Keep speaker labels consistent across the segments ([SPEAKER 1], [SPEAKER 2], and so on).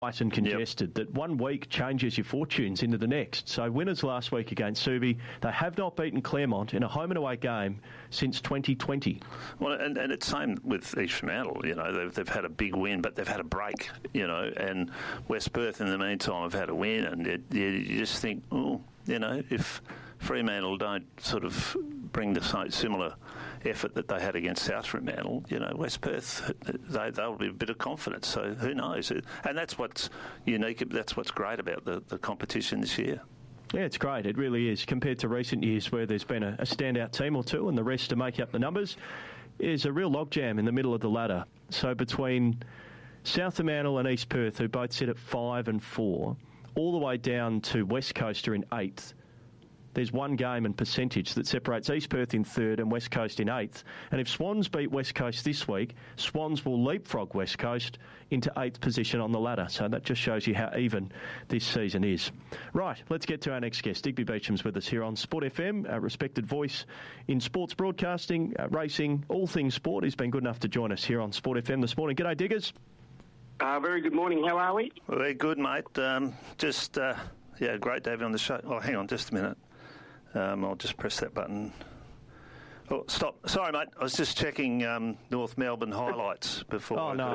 [SPEAKER 1] nice and congested, that 1 week changes your fortunes into the next. So winners last week against Subi. They have not beaten Claremont in a home and away game since 2020.
[SPEAKER 2] Well, and it's same with East Fremantle. You know, they've had a big win, but they've had a break. You know, and West Perth in the meantime have had a win, and you just think, oh, you know, if Fremantle don't sort of bring the similar effort that they had against South Fremantle, you know, West Perth, they'll be a bit of confidence. So who knows? And that's what's unique. That's what's great about the competition this year.
[SPEAKER 1] Yeah, it's great. It really is. Compared to recent years where there's been a standout team or two and the rest to make up the numbers, is a real logjam in the middle of the ladder. So between South Fremantle and East Perth, who both sit at 5 and 4, all the way down to West Coast are in 8th. There's one game and percentage that separates East Perth in 3rd and West Coast in 8th. And if Swans beat West Coast this week, Swans will leapfrog West Coast into 8th position on the ladder. So that just shows you how even this season is. Right, let's get to our next guest. Digby Beecham's with us here on Sport FM, a respected voice in sports broadcasting, racing, all things sport. He's been good enough to join us here on Sport FM this morning. G'day, Diggers.
[SPEAKER 3] Very good morning. How are we?
[SPEAKER 2] Well, very good, mate. Great to have you on the show. Oh, hang on just a minute. I'll just press that button. Oh, stop. Sorry, mate. I was just checking North Melbourne highlights before.
[SPEAKER 1] Oh, no.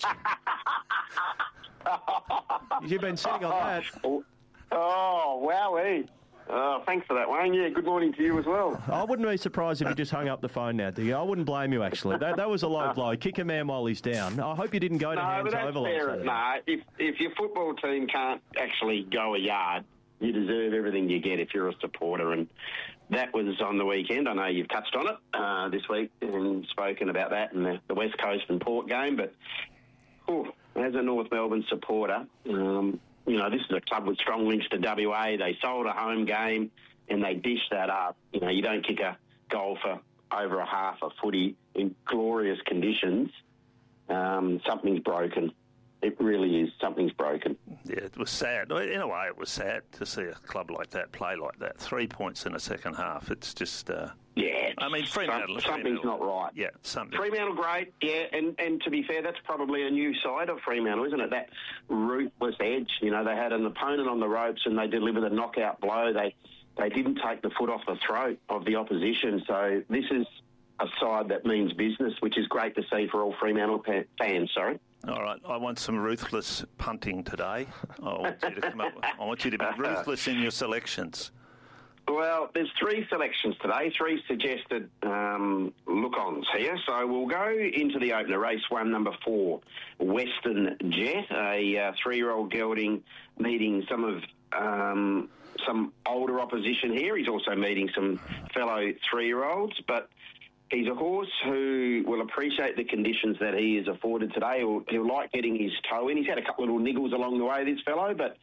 [SPEAKER 1] You've been sitting on that.
[SPEAKER 3] Oh, wowee. Thanks for that, Wayne. Yeah, good morning to you as well.
[SPEAKER 1] I wouldn't be surprised if you just hung up the phone now, do you? I wouldn't blame you, actually. That was a low blow. Kick a man while he's down. I hope you didn't go to hands over like that.
[SPEAKER 3] No, if your football team can't actually go a yard, you deserve everything you get if you're a supporter, and that was on the weekend. I know you've touched on it this week and spoken about that in the West Coast and Port game, but as a North Melbourne supporter, you know, this is a club with strong links to WA. They sold a home game and they dished that up. You know, you don't kick a goal for over a half a footy in glorious conditions. Something's broken. It really is. Something's broken.
[SPEAKER 2] Yeah, it was sad. In a way, it was sad to see a club like that play like that. 3 points in the second half. It's just... I mean, Fremantle...
[SPEAKER 3] Something's not right.
[SPEAKER 2] Yeah, something.
[SPEAKER 3] Fremantle, great. Yeah, and to be fair, that's probably a new side of Fremantle, isn't it? That ruthless edge. You know, they had an opponent on the ropes and they delivered a knockout blow. They didn't take the foot off the throat of the opposition. So this is a side that means business, which is great to see for all Fremantle fans, sorry.
[SPEAKER 2] All right, I want some ruthless punting today. I want you to be ruthless in your selections.
[SPEAKER 3] Well, there's 3 selections today, 3 suggested look-ons here. So we'll go into the opener, race 1, number 4, Western Jet, a 3-year-old gelding meeting some older opposition here. He's also meeting some fellow 3-year-olds, but he's a horse who will appreciate the conditions that he is afforded today. He'll like getting his toe in. He's had a couple of little niggles along the way, this fellow, but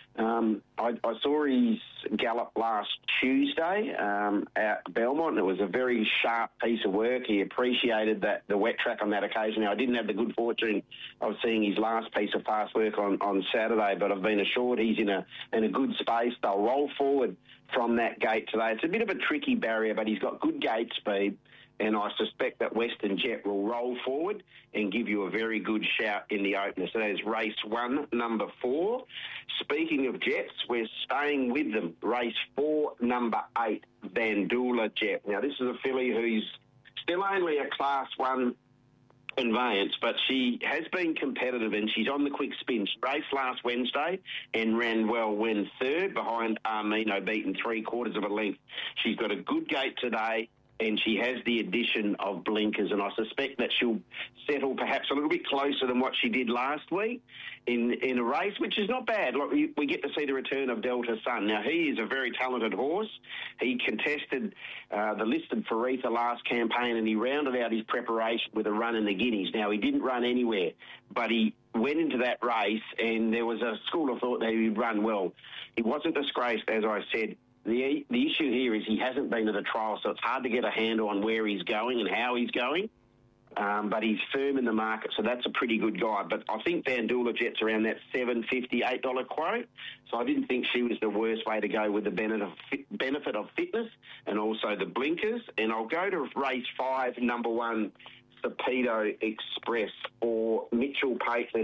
[SPEAKER 3] I saw his gallop last Tuesday at Belmont, and it was a very sharp piece of work. He appreciated the wet track on that occasion. Now, I didn't have the good fortune of seeing his last piece of fast work on Saturday, but I've been assured he's in a good space. They'll roll forward from that gate today. It's a bit of a tricky barrier, but he's got good gate speed. And I suspect that Western Jet will roll forward and give you a very good shout in the opener. So that is race 1, number 4. Speaking of Jets, we're staying with them. Race 4, number 8, Bandula Jet. Now, this is a filly who's still only a Class 1 conveyance, but she has been competitive and she's on the quick spin. She raced last Wednesday and ran well, went 3rd behind Armino, beaten 3/4 of a length. She's got a good gate today, and she has the addition of blinkers, and I suspect that she'll settle perhaps a little bit closer than what she did last week in a race, which is not bad. Look, we get to see the return of Delta Sun. Now, he is a very talented horse. He contested the listed Faritha last campaign, and he rounded out his preparation with a run in the Guineas. Now, he didn't run anywhere, but he went into that race, and there was a school of thought that he'd run well. He wasn't disgraced, as I said. The issue here is he hasn't been to the trial, so it's hard to get a handle on where he's going and how he's going. But he's firm in the market, so that's a pretty good guide. But I think Bandula Jet's around that $7.50, $8 quote. So I didn't think she was the worst way to go with the benefit of fitness and also the blinkers. And I'll go to race 5, number 1, Sapedo Express, or Mitchell Payton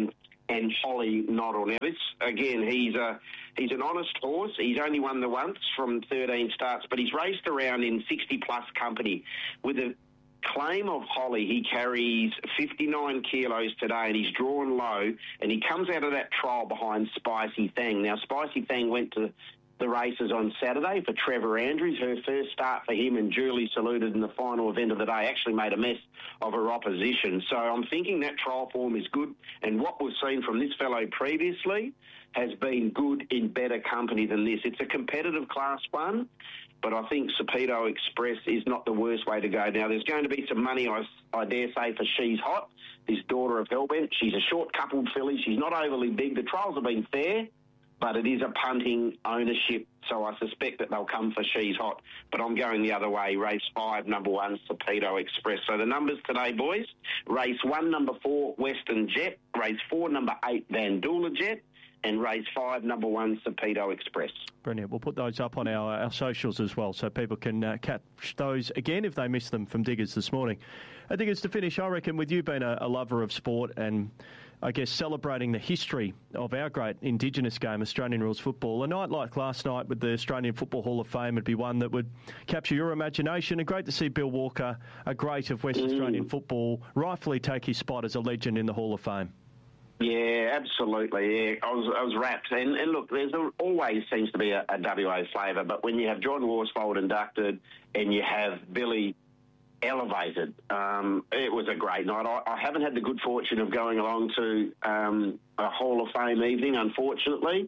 [SPEAKER 3] and Holly Noddle. Now, this, again, he's an honest horse. He's only won the once from 13 starts, but he's raced around in 60-plus company. With the claim of Holly, he carries 59 kilos today, and he's drawn low, and he comes out of that trial behind Spicy Thang. Now, Spicy Thang went to the races on Saturday for Trevor Andrews. Her first start for him, and duly saluted in the final event of the day, actually made a mess of her opposition. So I'm thinking that trial form is good, and what we've seen from this fellow previously has been good in better company than this. It's a competitive Class 1, but I think Serpedo Express is not the worst way to go. Now, there's going to be some money, I dare say, for She's Hot, this daughter of Hellbent. She's a short-coupled filly. She's not overly big. The trials have been fair, but it is a punting ownership, so I suspect that they'll come for She's Hot. But I'm going the other way. Race 5, number 1, Serpedo Express. So the numbers today, boys: race 1, number 4, Western Jet; race 4, number 8, Vandula Jet; and race 5, number 1, Serpedo Express.
[SPEAKER 1] Brilliant. We'll put those up on our socials as well, so people can catch those again if they missed them from Diggers this morning. Diggers, to finish, I reckon with you being a lover of sport and I guess celebrating the history of our great Indigenous game, Australian rules football, a night like last night with the Australian Football Hall of Fame would be one that would capture your imagination. And great to see Bill Walker, a great of West Australian football, rightfully take his spot as a legend in the Hall of Fame.
[SPEAKER 3] Yeah, absolutely. Yeah, I was rapt. And look, there's always seems to be a WA flavour, but when you have John Worsfold inducted and you have Billy elevated, it was a great night. I haven't had the good fortune of going along to a Hall of Fame evening, unfortunately.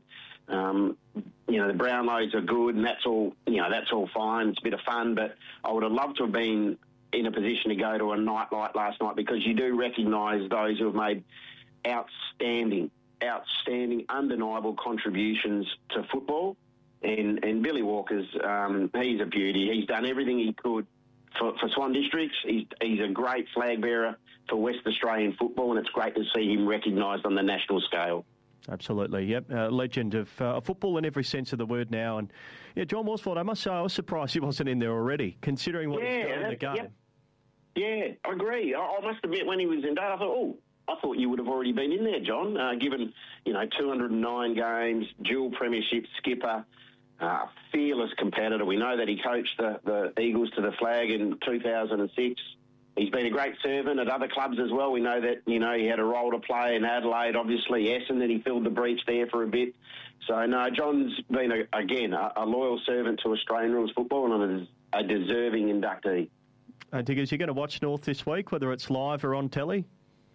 [SPEAKER 3] The Brownlows are good, and that's all fine. It's a bit of fun, but I would have loved to have been in a position to go to a night like last night, because you do recognise those who have made outstanding, undeniable contributions to football. And Billy Walker's, he's a beauty. He's done everything he could for Swan Districts. He's a great flag bearer for West Australian football, and it's great to see him recognised on the national scale.
[SPEAKER 1] Absolutely, yep. Legend of football in every sense of the word now. And yeah, John Worsfold, I must say I was surprised he wasn't in there already, considering what he's done in the game.
[SPEAKER 3] Yeah, I agree. I must admit, when he was in there, I thought you would have already been in there, John, given, 209 games, dual premiership skipper, fearless competitor. We know that he coached the Eagles to the flag in 2006. He's been a great servant at other clubs as well. We know that, he had a role to play in Adelaide, obviously Essendon, he filled the breach there for a bit. So, no, John's been, a loyal servant to Australian rules football and a deserving inductee.
[SPEAKER 1] Diggers, you're going to watch North this week, whether it's live or on telly?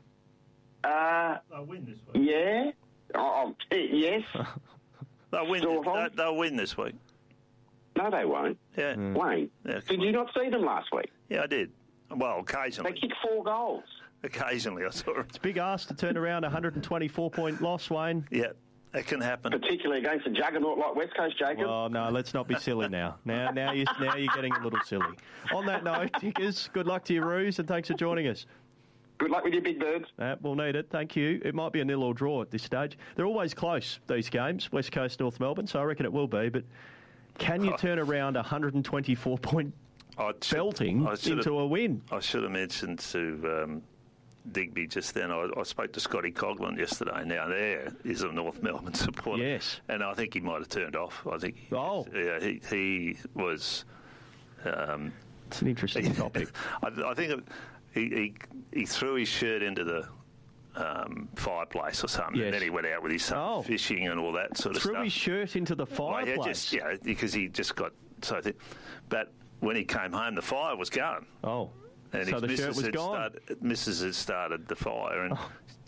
[SPEAKER 4] They'll win this week.
[SPEAKER 3] Yeah. Yes.
[SPEAKER 2] They'll win this week.
[SPEAKER 3] No, they won't.
[SPEAKER 2] Yeah.
[SPEAKER 3] Wayne, did you not see them last week?
[SPEAKER 2] Yeah, I did. Well, occasionally.
[SPEAKER 3] They kicked 4 goals.
[SPEAKER 2] Occasionally, I saw it.
[SPEAKER 1] It's a big ask to turn around a 124-point loss, Wayne.
[SPEAKER 2] Yeah, that can happen.
[SPEAKER 3] Particularly against a juggernaut like West Coast, Jacob.
[SPEAKER 1] Oh, no, let's not be silly now. Now you're getting a little silly. On that note, Diggers, good luck to your Roos, and thanks for joining us.
[SPEAKER 3] Good luck with your big birds.
[SPEAKER 1] We'll need it. Thank you. It might be a 0-0 draw at this stage. They're always close, these games, West Coast, North Melbourne, so I reckon it will be. But can you turn around a 124-point belting into a win?
[SPEAKER 2] I should have mentioned to Digby just then, I spoke to Scotty Coughlin yesterday. Now, there is a North Melbourne supporter.
[SPEAKER 1] Yes.
[SPEAKER 2] And I think he might have turned off. I think he was...
[SPEAKER 1] it's an interesting topic.
[SPEAKER 2] I think... He threw his shirt into the fireplace or something, and then he went out with his son fishing and all that sort of stuff.
[SPEAKER 1] Threw his shirt into the fireplace?
[SPEAKER 2] Because he just got so thick. But when he came home, the fire was going.
[SPEAKER 1] Oh,
[SPEAKER 2] and
[SPEAKER 1] so the shirt was gone?
[SPEAKER 2] Mrs. had started the fire, and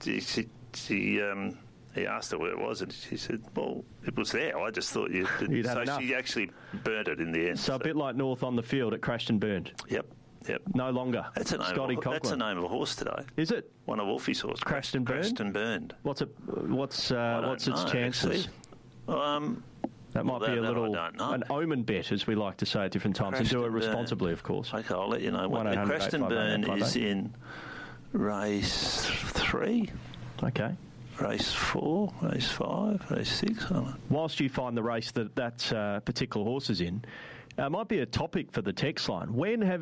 [SPEAKER 2] he asked her where it was, and she said, well, it was there. I just thought you'd had enough. She actually burnt it in the end.
[SPEAKER 1] So a bit like North on the field, it crashed and burned.
[SPEAKER 2] Yep.
[SPEAKER 1] No longer.
[SPEAKER 2] That's the name of a horse today.
[SPEAKER 1] Is it?
[SPEAKER 2] One of Wolfie's horses.
[SPEAKER 1] Crashed and burned? What's its chances? That might be a little an omen bet, as we like to say at different times, and do it responsibly, of course.
[SPEAKER 2] Okay, I'll let you know. The Crashed and Burn is in race 3.
[SPEAKER 1] Okay.
[SPEAKER 2] Race 4, race 5, race 6.
[SPEAKER 1] Whilst you find the race that particular horse is in, Might be a topic for the text line.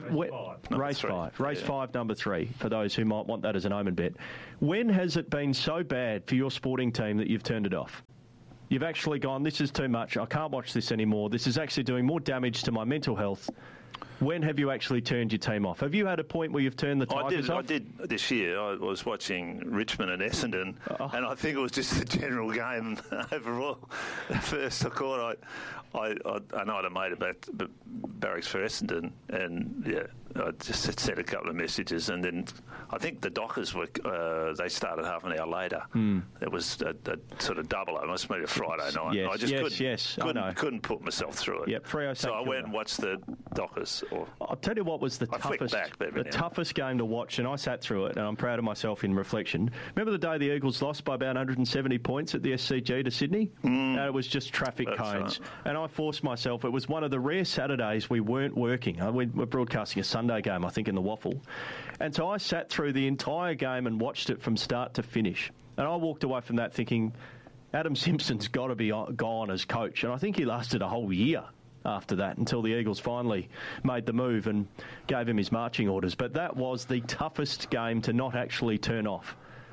[SPEAKER 1] Race 5, number 3, for those who might want that as an omen bet. When has it been so bad for your sporting team that you've turned it off? You've actually gone, this is too much, I can't watch this anymore, this is actually doing more damage to my mental health. When have you actually turned your team off? Have you had a point where you've turned the Tigers off?
[SPEAKER 2] I did this year. I was watching Richmond and Essendon, and I think it was just the general game overall. At first, I caught I know I made about barracks for Essendon, and I just sent a couple of messages, and then I think the Dockers were they started half an hour later. It was a sort of double. It must have been a Friday night.
[SPEAKER 1] Yes,
[SPEAKER 2] I just couldn't put myself through it.
[SPEAKER 1] Yep,
[SPEAKER 2] so I went and watched the Dockers.
[SPEAKER 1] I'll tell you what was the toughest game to watch, and I sat through it, and I'm proud of myself in reflection. Remember the day the Eagles lost by about 170 points at the SCG to Sydney? It was just traffic cones. Right. And I forced myself. It was one of the rare Saturdays we weren't working. We're broadcasting a Sunday game, I think, in the Waffle. And so I sat through the entire game and watched it from start to finish. And I walked away from that thinking, Adam Simpson's got to be gone as coach. And I think he lasted a whole year after that until the Eagles finally made the move and gave him his marching orders. But that was the toughest game to not actually turn off.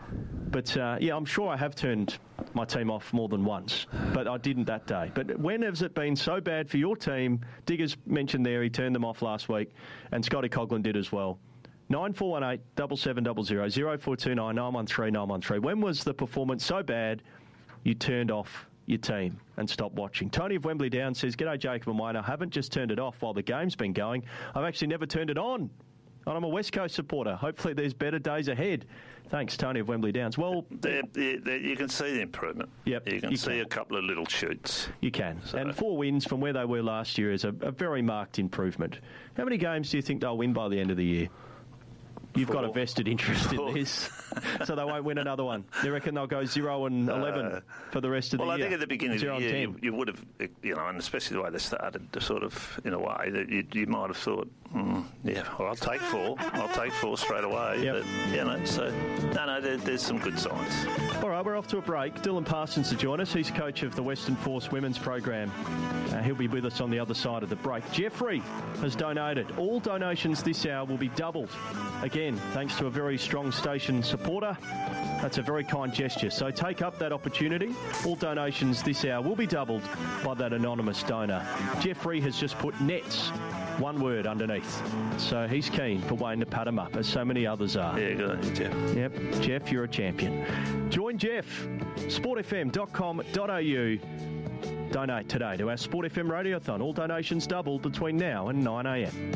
[SPEAKER 1] But, I'm sure I have turned my team off more than once, but I didn't that day. But when has it been so bad for your team? Diggers mentioned there he turned them off last week, and Scotty Coughlin did as well. 9418 7700 0429 913 913. When was the performance so bad you turned off your team and stop watching? Tony of Wembley Downs says, G'day Jacob and Wayne, I haven't just turned it off while the game's been going, I've actually never turned it on. And I'm a West Coast supporter. Hopefully there's better days ahead. Thanks, Tony of Wembley Downs. Well,
[SPEAKER 2] you can see the improvement.
[SPEAKER 1] Yep,
[SPEAKER 2] you can see a couple of little shoots.
[SPEAKER 1] You can. So. And 4 wins from where they were last year is a very marked improvement. How many games do you think they'll win by the end of the year? You've got a vested interest in this, so they won't win another one. You reckon they'll go 0-11 for the rest of the year?
[SPEAKER 2] Well, I think at the beginning of the year you would have, and especially the way they started, sort of in a way that you might have thought, I'll take 4. I'll take 4 straight away.
[SPEAKER 1] Yep.
[SPEAKER 2] But, there's some good signs.
[SPEAKER 1] All right, we're off to a break. Dylan Parsons to join us. He's coach of the Western Force Women's Program. He'll be with us on the other side of the break. Jeffrey has donated. All donations this hour will be doubled. Again, thanks to a very strong station supporter. That's a very kind gesture. So take up that opportunity. All donations this hour will be doubled by that anonymous donor. Jeffrey has just put Nets, one word underneath. So he's keen for Wayne to pat him up, as so many others are.
[SPEAKER 2] Yeah, good on you, Jeff.
[SPEAKER 1] Yep, Jeff, you're a champion. Join Jeff, sportfm.com.au. Donate today to our Sport FM Radiothon. All donations doubled between now and 9 a.m.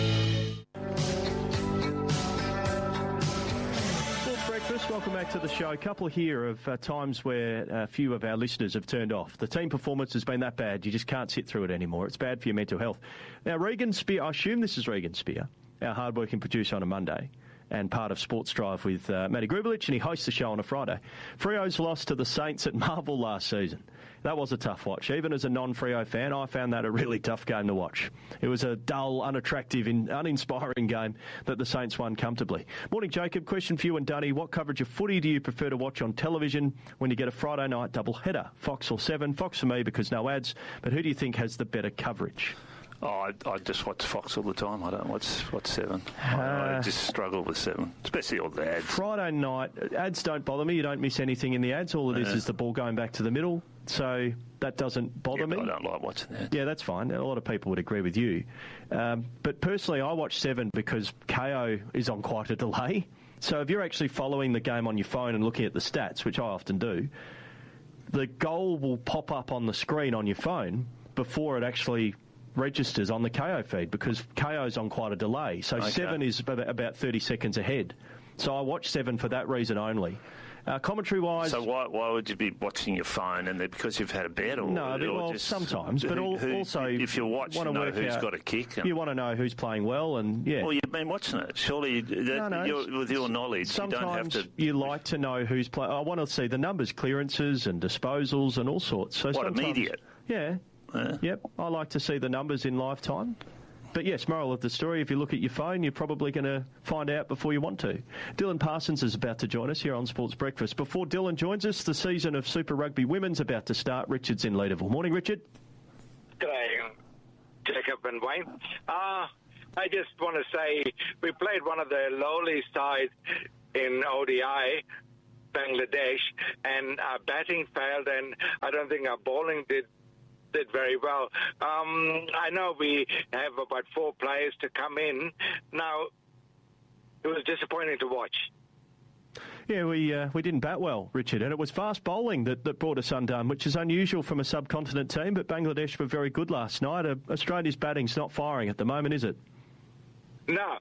[SPEAKER 1] Welcome back to the show. A couple here of times where a few of our listeners have turned off. The team performance has been that bad, you just can't sit through it anymore. It's bad for your mental health. Now, Regan Spear, I assume this is Regan Spear, our hard-working producer on a Monday, and part of Sports Drive with Matty Grubelich, and he hosts the show on a Friday. Freo's lost to the Saints at Marvel last season. That was a tough watch. Even as a non-Freo fan, I found that a really tough game to watch. It was a dull, unattractive, uninspiring game that the Saints won comfortably. Morning, Jacob. Question for you and Dunny. What coverage of footy do you prefer to watch on television when you get a Friday night doubleheader? Fox or 7? Fox for me because no ads. But who do you think has the better coverage?
[SPEAKER 2] Oh, I just watch Fox all the time. I don't watch 7. I just struggle with 7, especially all the ads.
[SPEAKER 1] Friday night, ads don't bother me. You don't miss anything in the ads. All it is the ball going back to the middle. So that doesn't bother me.
[SPEAKER 2] I don't like watching that.
[SPEAKER 1] Yeah, that's fine. A lot of people would agree with you. But personally, I watch 7 because KO is on quite a delay. So if you're actually following the game on your phone and looking at the stats, which I often do, the goal will pop up on the screen on your phone before it actually registers on the KO feed because KO's on quite a delay. So 7 is about 30 seconds ahead. So I watch 7 for that reason only. Commentary-wise...
[SPEAKER 2] So why would you be watching your phone? And because you've had a bet?
[SPEAKER 1] Or sometimes. But also...
[SPEAKER 2] If you're watching, know who's got a kick.
[SPEAKER 1] You want to know who's playing well and, yeah.
[SPEAKER 2] Well, you've been watching it. Surely, with your knowledge, you don't have to...
[SPEAKER 1] you like to know who's playing. I want to see the numbers, clearances and disposals and all sorts. So
[SPEAKER 2] immediate?
[SPEAKER 1] Yeah. Yep. I like to see the numbers in live time. But yes, moral of the story, if you look at your phone, you're probably going to find out before you want to. Dylan Parsons is about to join us here on Sports Breakfast. Before Dylan joins us, the season of Super Rugby Women's about to start. Richard's in Leederville. Morning, Richard.
[SPEAKER 4] G'day. Jacob and Wayne. I just want to say we played one of the lowly sides in ODI, Bangladesh, and our batting failed, and I don't think our bowling did very well. I know we have about 4 players to come in. Now, it was disappointing to watch.
[SPEAKER 1] Yeah, we didn't bat well, Richard, and it was fast bowling that brought us undone, which is unusual from a subcontinent team, but Bangladesh were very good last night. Australia's batting's not firing at the moment, is it?
[SPEAKER 4] No.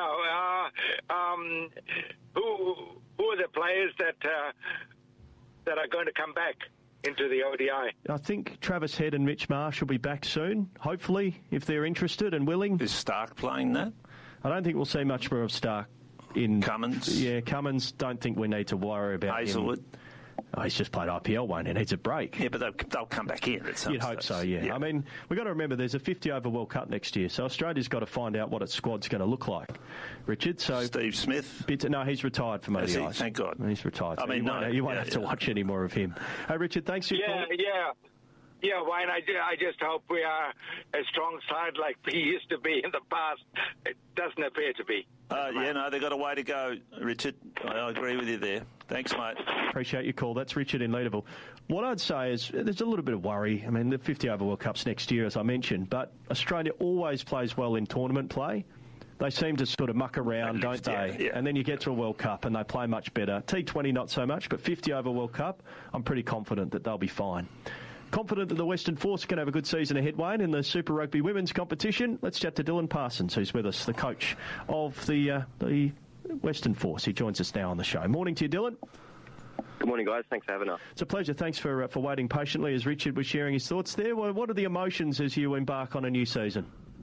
[SPEAKER 4] Who are the players that are going to come back into the ODI?
[SPEAKER 1] I think Travis Head and Mitch Marsh will be back soon, hopefully, if they're interested and willing.
[SPEAKER 2] Is Stark playing that?
[SPEAKER 1] I don't think we'll see much more of Stark in
[SPEAKER 2] Cummins.
[SPEAKER 1] Yeah, Cummins. Don't think we need to worry about
[SPEAKER 2] Hazelwood.
[SPEAKER 1] him. Oh, he's just played IPL, Wayne. He needs a break.
[SPEAKER 2] Yeah, but they'll come back in at some
[SPEAKER 1] You'd hope so, yeah. I mean, we've got to remember there's a 50-over World Cup next year, so Australia's got to find out what its squad's going to look like, Richard. So
[SPEAKER 2] Steve Smith?
[SPEAKER 1] No, he's retired from ODIs.
[SPEAKER 2] Thank God.
[SPEAKER 1] He's retired.
[SPEAKER 2] I
[SPEAKER 1] So
[SPEAKER 2] mean,
[SPEAKER 1] you won't have to watch any more of him. Hey, Richard, thanks for your call.
[SPEAKER 4] Yeah, Wayne, I just hope we are a strong side like we used to be in the past. It doesn't appear to be.
[SPEAKER 2] They've got a way to go, Richard. I agree with you there. Thanks, mate.
[SPEAKER 1] Appreciate your call. That's Richard in Leederville. What I'd say is there's a little bit of worry. I mean, the 50-over World Cup's next year, as I mentioned, but Australia always plays well in tournament play. They seem to sort of muck around, don't they?
[SPEAKER 2] Yeah.
[SPEAKER 1] And then you get to a World Cup and they play much better. T20 not so much, but 50-over World Cup, I'm pretty confident that they'll be fine. Confident that the Western Force can have a good season ahead, Wayne, in the Super Rugby Women's competition. Let's chat to Dylan Parsons, who's with us, the coach of the Western Force. He joins us now on the show. Morning to you, Dylan.
[SPEAKER 5] Good morning, guys. Thanks for having us.
[SPEAKER 1] It's a pleasure. Thanks for waiting patiently as Richard was sharing his thoughts there. What are the emotions as you embark on a new season?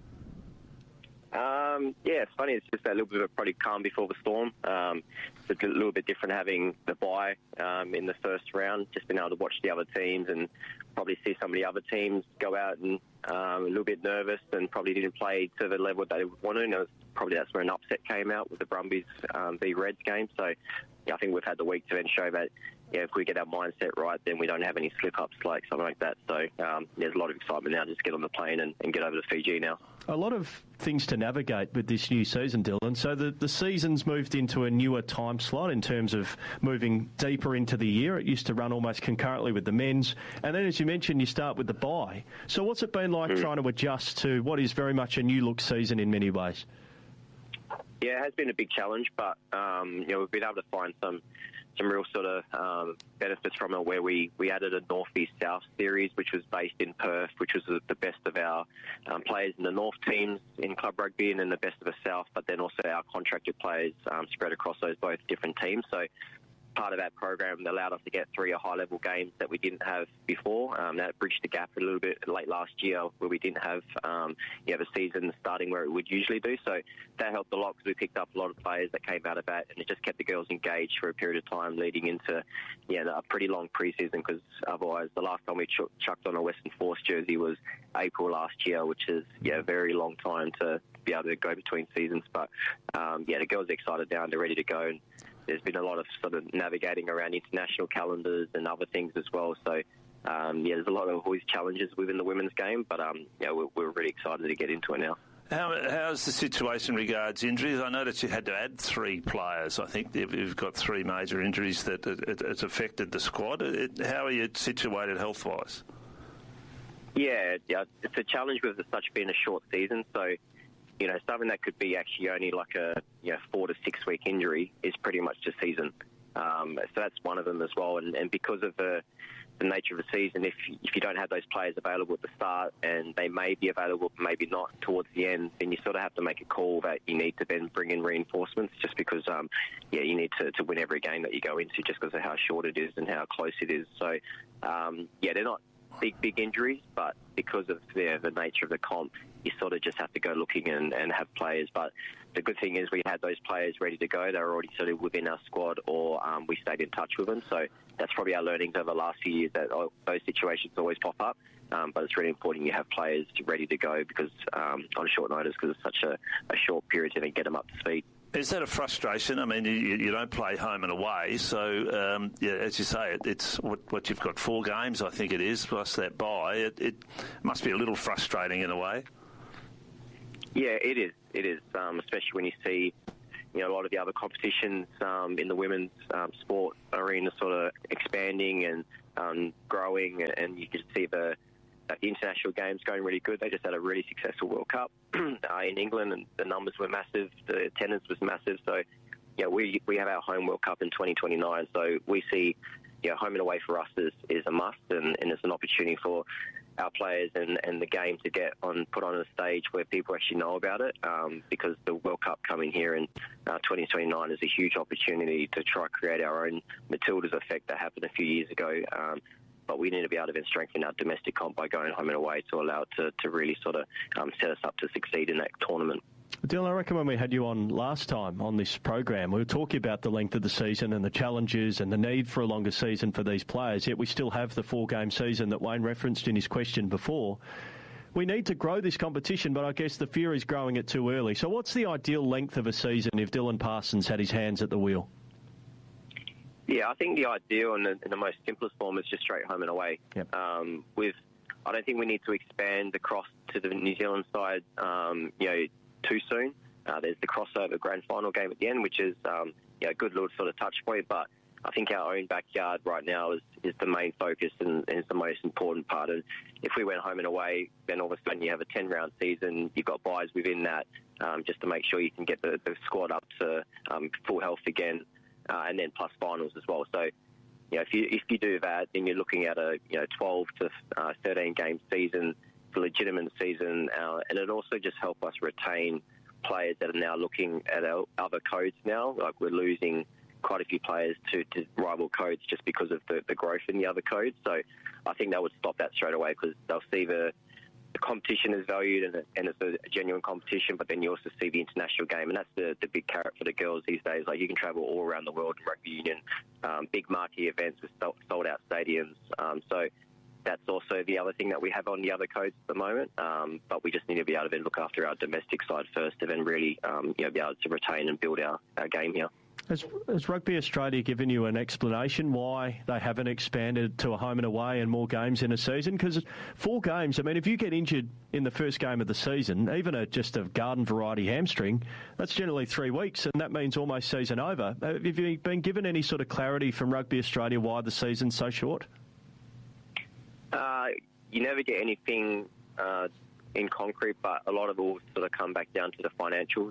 [SPEAKER 5] It's funny. It's just a little bit of probably calm before the storm. It's a little bit different having the bye in the first round, just being able to watch the other teams and probably see some of the other teams go out and a little bit nervous and probably didn't play to the level they wanted. And probably that's where an upset came out with the Brumbies v Reds game. So I think we've had the week to then show that if we get our mindset right, then we don't have any slip-ups like something like that. So there's a lot of excitement now to just get on the plane and get over to Fiji now.
[SPEAKER 1] A lot of things to navigate with this new season, Dylan. So the season's moved into a newer time slot in terms of moving deeper into the year. It used to run almost concurrently with the men's. And then, as you mentioned, you start with the bye. So what's it been like trying to adjust to what is very much a new-look season in many ways?
[SPEAKER 5] Yeah, it has been a big challenge, but we've been able to find some real sort of benefits from it, where we added a North East South series, which was based in Perth, which was the best of our players in the North teams in club rugby, and then the best of the South, but then also our contracted players spread across those both different teams. So part of that program that allowed us to get 3 high-level games that we didn't have before. That bridged the gap a little bit late last year, where we didn't have the season starting where it would usually do. So that helped a lot because we picked up a lot of players that came out of that, and it just kept the girls engaged for a period of time leading into a pretty long pre-season, because otherwise the last time we chucked on a Western Force jersey was April last year, which is a very long time to be able to go between seasons. But the girls are excited now and they're ready to go. And there's been a lot of sort of navigating around international calendars and other things as well. So, there's a lot of always challenges within the women's game, but we're really excited to get into it now.
[SPEAKER 2] How's the situation regards injuries? I noticed you had to add 3 players. I think you've got 3 major injuries that it's affected the squad. How are you situated health-wise?
[SPEAKER 5] Yeah, it's a challenge with such being a short season. So, something that could be actually only like a 4 to 6 week injury is pretty much the season. So that's one of them as well. And because of the nature of the season, if you don't have those players available at the start, and they may be available, maybe not towards the end, then you sort of have to make a call that you need to then bring in reinforcements, just because you need to win every game that you go into, just because of how short it is and how close it is. So they're not big injuries, but because of the nature of the comp, you sort of just have to go looking and have players. But the good thing is we had those players ready to go. They were already sort of within our squad, or we stayed in touch with them. So that's probably our learnings over the last few years, that those situations always pop up. But it's really important you have players ready to go, because on short notice, because it's such a short period to then get them up to speed.
[SPEAKER 2] Is that a frustration? I mean, you don't play home and away, so as you say, it's what you've got 4 games, I think it is, plus that bye. It must be a little frustrating in a way.
[SPEAKER 5] Yeah, it is. It is, especially when you see, a lot of the other competitions in the women's sport arena sort of expanding and growing, and you can see the international games going really good. They just had a really successful World Cup in England, and the numbers were massive. The attendance was massive. So, we have our home World Cup in 2029. So we see, home and away for us is a must, and it's an opportunity for our players and the game to get put on a stage where people actually know about it, because the World Cup coming here in 2029 is a huge opportunity to try to create our own Matildas effect that happened a few years ago. But we need to be able to then strengthen our domestic comp by going home and away to allow it to really sort of set us up to succeed in that tournament.
[SPEAKER 1] Dylan, I reckon when we had you on last time on this program, we were talking about the length of the season and the challenges and the need for a longer season for these players, yet we still have the 4-game season that Wayne referenced in his question before. We need to grow this competition, but I guess the fear is growing it too early. So what's the ideal length of a season if Dylan Parsons had his hands at the wheel?
[SPEAKER 5] Yeah, I think the ideal and the most simplest form is just straight home and away.
[SPEAKER 1] Yep.
[SPEAKER 5] I don't think we need to expand across to the New Zealand side, too soon. There's the crossover grand final game at the end, which is a good little sort of touch point. But I think our own backyard right now is the main focus and is the most important part. And if we went home and away, then all of a sudden you have a 10-round season. You've got buys within that, just to make sure you can get the squad up to full health again, and then plus finals as well. So, if you do that, then you're looking at a 12 to 13 game season, legitimate season, and it also just help us retain players that are now looking at our other codes now. Like, we're losing quite a few players to rival codes just because of the growth in the other codes. So I think that would stop that straight away, because they'll see the competition is valued and it's a genuine competition, but then you also see the international game, and that's the big carrot for the girls these days. Like, you can travel all around the world in rugby union, big marquee events with sold out stadiums. So that's also the other thing that we have on the other codes at the moment. But we just need to be able to then look after our domestic side first, and then really be able to retain and build our game here.
[SPEAKER 1] Has Rugby Australia given you an explanation why they haven't expanded to a home and away and more games in a season? Because 4 games, I mean, if you get injured in the first game of the season, even just a garden variety hamstring, that's generally 3 weeks, and that means almost season over. Have you been given any sort of clarity from Rugby Australia why the season's so short?
[SPEAKER 5] You never get anything in concrete, but a lot of it will sort of come back down to the financials.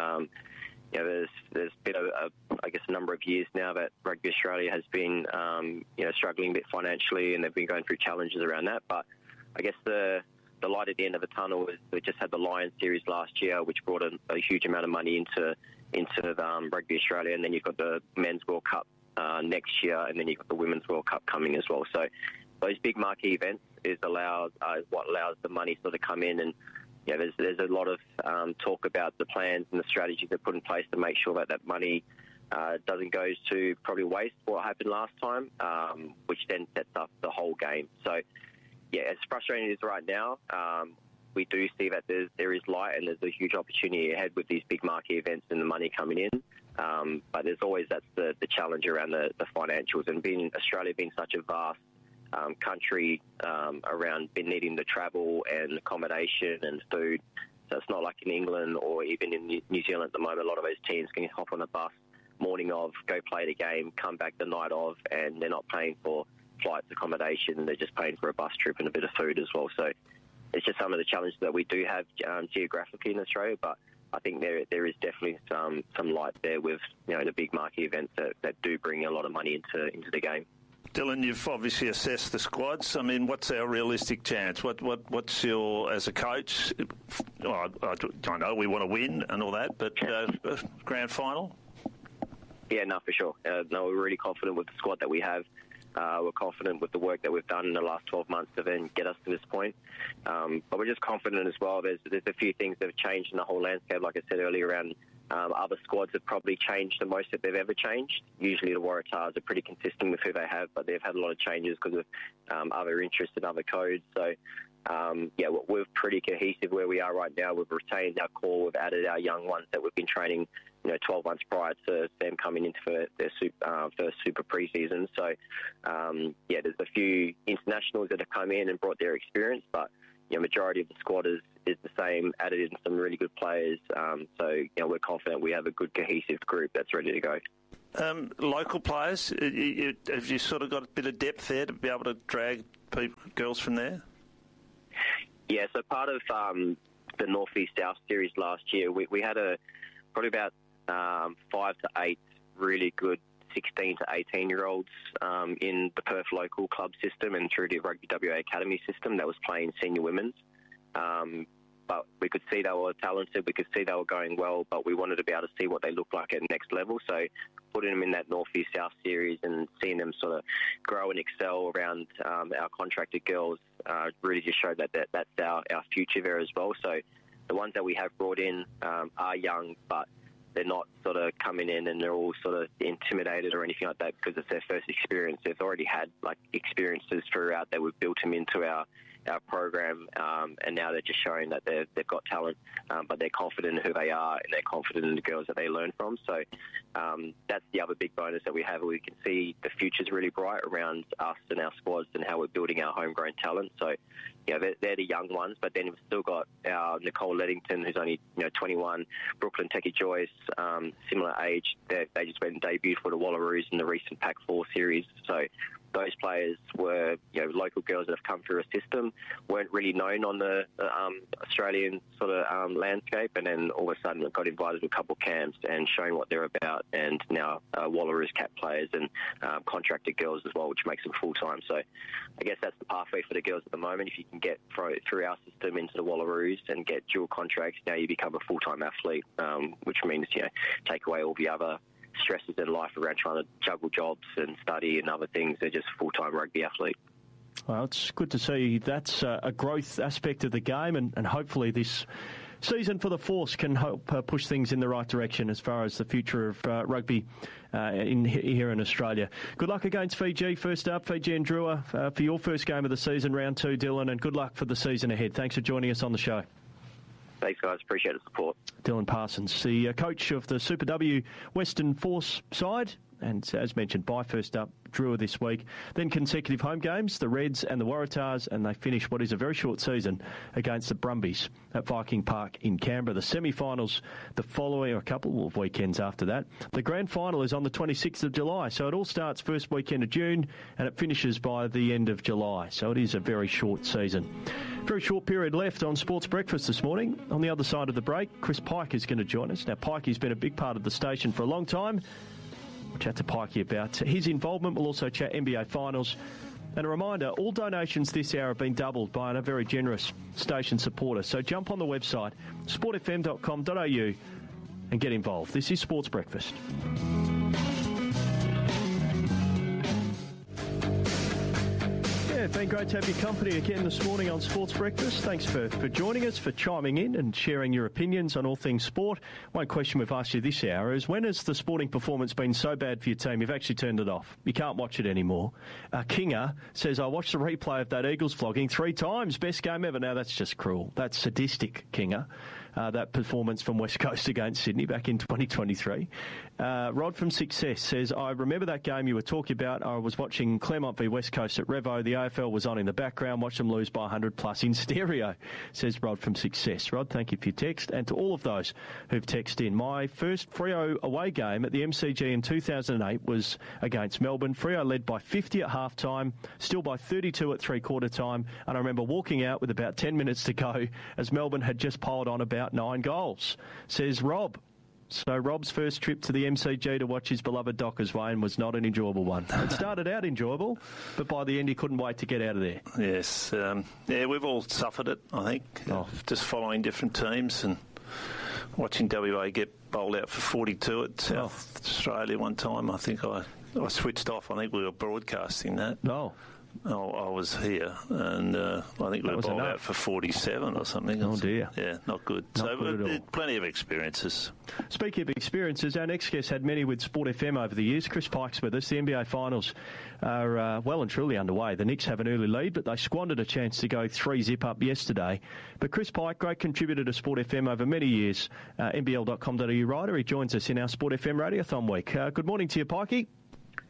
[SPEAKER 5] There's been a number of years now that Rugby Australia has been struggling a bit financially, and they've been going through challenges around that. But I guess the light at the end of the tunnel is we just had the Lions series last year, which brought a huge amount of money into Rugby Australia, and then you've got the Men's World Cup next year, and then you've got the Women's World Cup coming as well. So those big marquee events is what allows the money sort of come in, and there's a lot of talk about the plans and the strategies they've put in place to make sure that money doesn't go to probably waste what happened last time, which then sets up the whole game. So, as frustrating as it is right now, we do see that there is light, and there's a huge opportunity ahead with these big marquee events and the money coming in. But there's always the challenge around the financials, and Australia being such a vast country around needing to travel and accommodation and food. So it's not like in England or even in New Zealand at the moment. A lot of those teams can hop on a bus morning of, go play the game, come back the night of, and they're not paying for flights, accommodation. They're just paying for a bus trip and a bit of food as well. So it's just some of the challenges that we do have geographically in Australia, but I think there is definitely some light there with the big marquee events that do bring a lot of money into the game.
[SPEAKER 2] Dylan, you've obviously assessed the squads. I mean, what's our realistic chance? What's your, as a coach? I know we want to win and all that, but grand final?
[SPEAKER 5] Yeah, no, for sure. No, we're really confident with the squad that we have. We're confident with the work that we've done in the last 12 months to then get us to this point. But we're just confident as well. There's a few things that have changed in the whole landscape, like I said earlier, around other squads have probably changed the most that they've ever changed. Usually the Waratahs are pretty consistent with who they have, but they've had a lot of changes because of other interests and other codes. So, we're pretty cohesive where we are right now. We've retained our core. We've added our young ones that we've been training 12 months prior to them coming into their first Super pre-season. So, there's a few internationals that have come in and brought their experience, but majority of the squad is the same, added in some really good players. So we're confident we have a good cohesive group that's ready to go.
[SPEAKER 2] Local players, have you sort of got a bit of depth there to be able to drag girls from there?
[SPEAKER 5] Yeah, so part of the North East South series last year, we had probably about 5 to 8 really good 16 to 18-year-olds in the Perth local club system and through the Rugby WA Academy system that was playing senior women's. But we could see they were talented, we could see they were going well, but we wanted to be able to see what they looked like at next level. So putting them in that North East South series and seeing them sort of grow and excel around our contracted girls really just showed that's our future there as well. So the ones that we have brought in are young, but they're not sort of coming in and they're all sort of intimidated or anything like that because it's their first experience. They've already had experiences throughout that we've built them into our program, and now they're just showing that they've got talent, but they're confident in who they are and they're confident in the girls that they learn from. So that's the other big bonus that we have. We can see the future's really bright around us and our squads and how we're building our homegrown talent. So they're the young ones, but then we've still got our Nicole Leddington, who's only 21, Brooklyn Techie Joyce, similar age. They just went and debuted for the Wallaroos in the recent Pac-4 series. So those players were local girls that have come through a system, weren't really known on the Australian sort of landscape, and then all of a sudden got invited to a couple of camps and showing what they're about, and now Wallaroos cap players and contracted girls as well, which makes them full-time. So I guess that's the pathway for the girls at the moment. If you can get through our system into the Wallaroos and get dual contracts, now you become a full-time athlete, which means take away all the other stresses in life around trying to juggle jobs and study and other things. They're just a full-time rugby athlete.
[SPEAKER 1] Well, it's good to see that's a growth aspect of the game, and hopefully this season for the Force can help push things in the right direction as far as the future of rugby here in Australia. Good luck against Fiji. First up, Fiji and Drua for your first game of the season, round 2, Dylan, and good luck for the season ahead. Thanks for joining us on the show.
[SPEAKER 5] Thanks, guys. Appreciate the support.
[SPEAKER 1] Dylan Parsons, the coach of the Super W Western Force side. And as mentioned, bye first up, Drua this week. Then consecutive home games, the Reds and the Waratahs, and they finish what is a very short season against the Brumbies at Viking Park in Canberra. The semi-finals the following, or a couple of weekends after that. The grand final is on the 26th of July, so it all starts first weekend of June and it finishes by the end of July. So it is a very short season. Very short period left on Sports Breakfast this morning. On the other side of the break, Chris Pike is going to join us. Now, Pikey's been a big part of the station for a long time. We'll chat to Pikey about his involvement. We'll also chat NBA Finals. And a reminder, all donations this hour have been doubled by a very generous station supporter. So jump on the website, sportfm.com.au, and get involved. This is Sports Breakfast. It's been great to have your company again this morning on Sports Breakfast. Thanks for joining us, for chiming in and sharing your opinions on all things sport. One question we've asked you this hour is, when has the sporting performance been so bad for your team you've actually turned it off? You can't watch it anymore. Kinga says, I watched the replay of that Eagles flogging 3 times. Best game ever. Now, that's just cruel. That's sadistic, Kinga. That performance from West Coast against Sydney back in 2023. Rod from Success says, I remember that game you were talking about. I was watching Claremont v West Coast at Revo. The AFL was on in the background. Watched them lose by 100 plus in stereo, says Rod from Success. Rod, thank you for your text. And to all of those who've texted in, my first Freo away game at the MCG in 2008 was against Melbourne. Freo led by 50 at half-time, still by 32 at three-quarter time. And I remember walking out with about 10 minutes to go as Melbourne had just piled on about 9 goals, says Rob. So Rob's first trip to the MCG to watch his beloved Dockers, Wayne, was not an enjoyable one. It started out enjoyable, but by the end he couldn't wait to get out of there.
[SPEAKER 2] Yes. We've all suffered it, I think, just following different teams and watching WA get bowled out for 42 at South Australia one time. I think I switched off. I think we were broadcasting that. I was here, and I think we were bowled out for 47 or something.
[SPEAKER 1] Oh, dear.
[SPEAKER 2] Yeah, not good. Plenty of experiences.
[SPEAKER 1] Speaking of experiences, our next guest had many with Sport FM over the years. Chris Pike's with us. The NBA Finals are well and truly underway. The Knicks have an early lead, but they squandered a chance to go 3-zip up yesterday. But Chris Pike, great contributor to Sport FM over many years, NBL.com.au writer. He joins us in our Sport FM Radiothon week. Good morning to you, Pikey.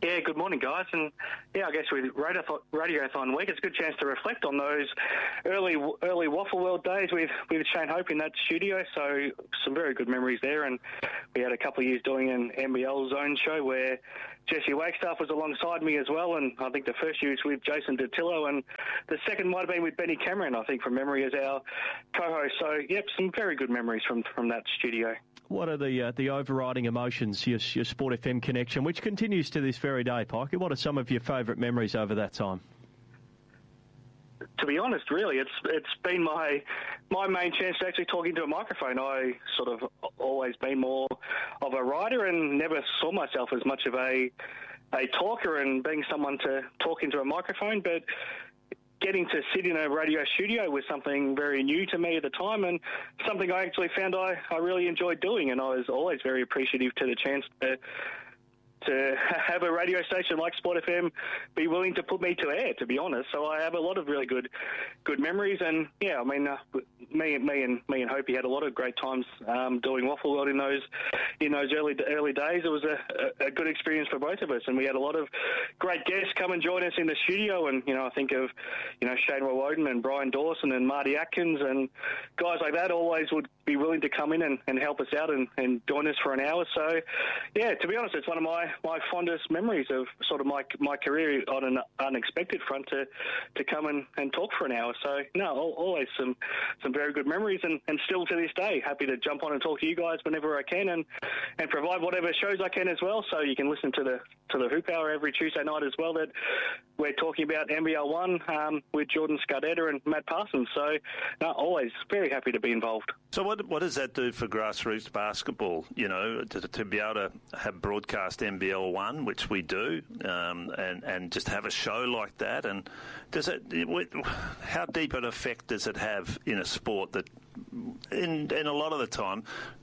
[SPEAKER 6] Yeah, good morning, guys. And yeah, I guess with Radiothon Week, it's a good chance to reflect on those early Waffle World days with Shane Hope in that studio. So some very good memories there. And we had a couple of years doing an NBL Zone show where Jesse Wagstaff was alongside me as well. And I think the first year was with Jason Datillo, and the second might have been with Benny Cameron, I think, from memory, as our co-host. So, yep, some very good memories from that studio.
[SPEAKER 1] What are the overriding emotions, your Sport FM connection, which continues to this very day, Pikey? What are some of your favourite memories over that time?
[SPEAKER 6] To be honest, really, it's been my main chance to actually talk into a microphone. I sort of always been more of a writer and never saw myself as much of a talker and being someone to talk into a microphone, but getting to sit in a radio studio was something very new to me at the time, and something I actually found I really enjoyed doing, and I was always very appreciative to the chance to have a radio station like Sport FM be willing to put me to air, to be honest. So I have a lot of really good memories, and yeah, I mean, me and Hopi had a lot of great times doing Waffle World in those early days. It was a good experience for both of us, and we had a lot of great guests come and join us in the studio. And I think of Shane Woden and Brian Dawson and Marty Atkins and guys like that always would be willing to come in and help us out and join us for an hour. So yeah, to be honest, it's one of my fondest memories of sort of my career on an unexpected front to come and talk for an hour. So no, always some very good memories, and still to this day happy to jump on and talk to you guys whenever I can and provide whatever shows I can as well. So you can listen to the Hoop Hour every Tuesday night as well, that we're talking about NBL 1 with Jordan Scardetta and Matt Parsons. So no, always very happy to be involved.
[SPEAKER 2] So what does that do for grassroots basketball, to be able to have broadcast NBL 1, which we do, and just have a show like that? And how deep an effect does it have in a sport that in a lot of the time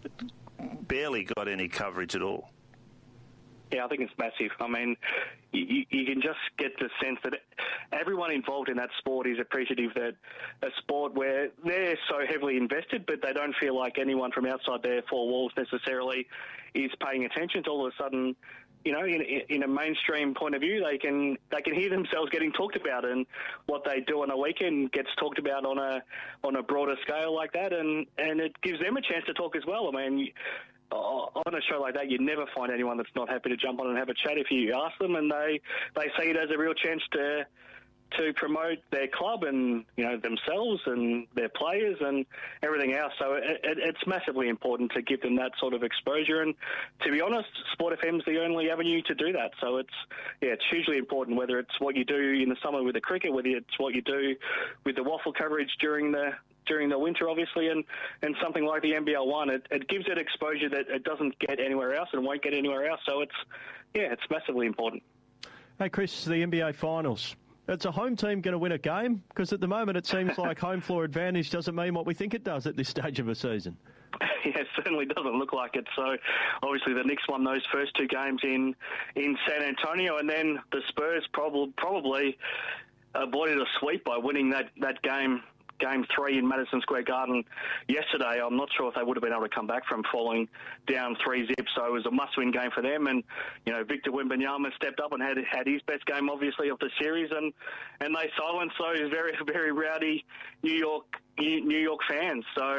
[SPEAKER 2] barely got any coverage at all?
[SPEAKER 6] Yeah, I think it's massive. I mean, you can just get the sense that everyone involved in that sport is appreciative that a sport where they're so heavily invested, but they don't feel like anyone from outside their four walls necessarily is paying attention to all of a sudden. In a mainstream point of view, they can hear themselves getting talked about, and what they do on a weekend gets talked about on a broader scale like that, and it gives them a chance to talk as well. I mean, on a show like that, you never find anyone that's not happy to jump on and have a chat if you ask them, and they see it as a real chance to promote their club and themselves and their players and everything else. So it's massively important to give them that sort of exposure. And to be honest, Sport FM's the only avenue to do that. So it's hugely important, whether it's what you do in the summer with the cricket, whether it's what you do with the waffle coverage during the winter, obviously, and something like the NBL 1. It gives it exposure that it doesn't get anywhere else and won't get anywhere else. So it's massively important.
[SPEAKER 1] Hey, Chris, the NBA Finals. It's a home team going to win a game? Because at the moment it seems like home floor advantage doesn't mean what we think it does at this stage of a season.
[SPEAKER 6] Yeah, it certainly doesn't look like it. So obviously the Knicks won those first two games in San Antonio, and then the Spurs probably avoided a sweep by winning that Game 3 in Madison Square Garden yesterday. I'm not sure if they would have been able to come back from falling down 3-0, so it was a must-win game for them. And Victor Wembanyama stepped up and had his best game, obviously, of the series, and they silenced those very, very rowdy New York fans. So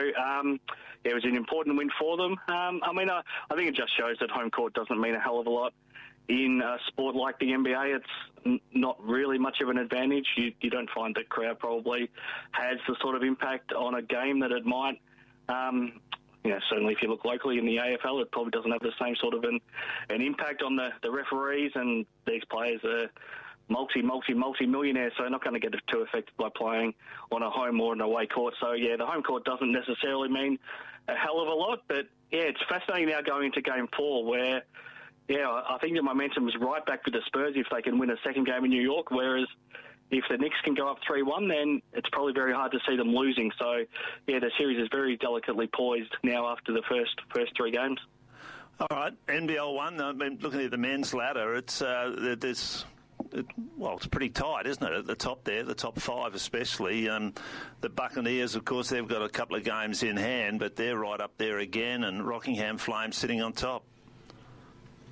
[SPEAKER 6] it was an important win for them. I think it just shows that home court doesn't mean a hell of a lot in a sport like the NBA. It's not really much of an advantage. You don't find the crowd probably has the sort of impact on a game that it might. Certainly if you look locally in the AFL, it probably doesn't have the same sort of an impact on the referees, and these players are multi-millionaires, so they're not going to get too affected by playing on a home or an away court. So, yeah, the home court doesn't necessarily mean a hell of a lot, but, yeah, it's fascinating now going into Game 4 where, yeah, I think the momentum is right back with the Spurs if they can win a second game in New York, whereas if the Knicks can go up 3-1, then it's probably very hard to see them losing. So, yeah, the series is very delicately poised now after the first three games.
[SPEAKER 2] All right, NBL 1, I mean, looking at the men's ladder, it's pretty tight, isn't it, at the top there, the top five especially. The Buccaneers, of course, they've got a couple of games in hand, but they're right up there again, and Rockingham Flames sitting on top.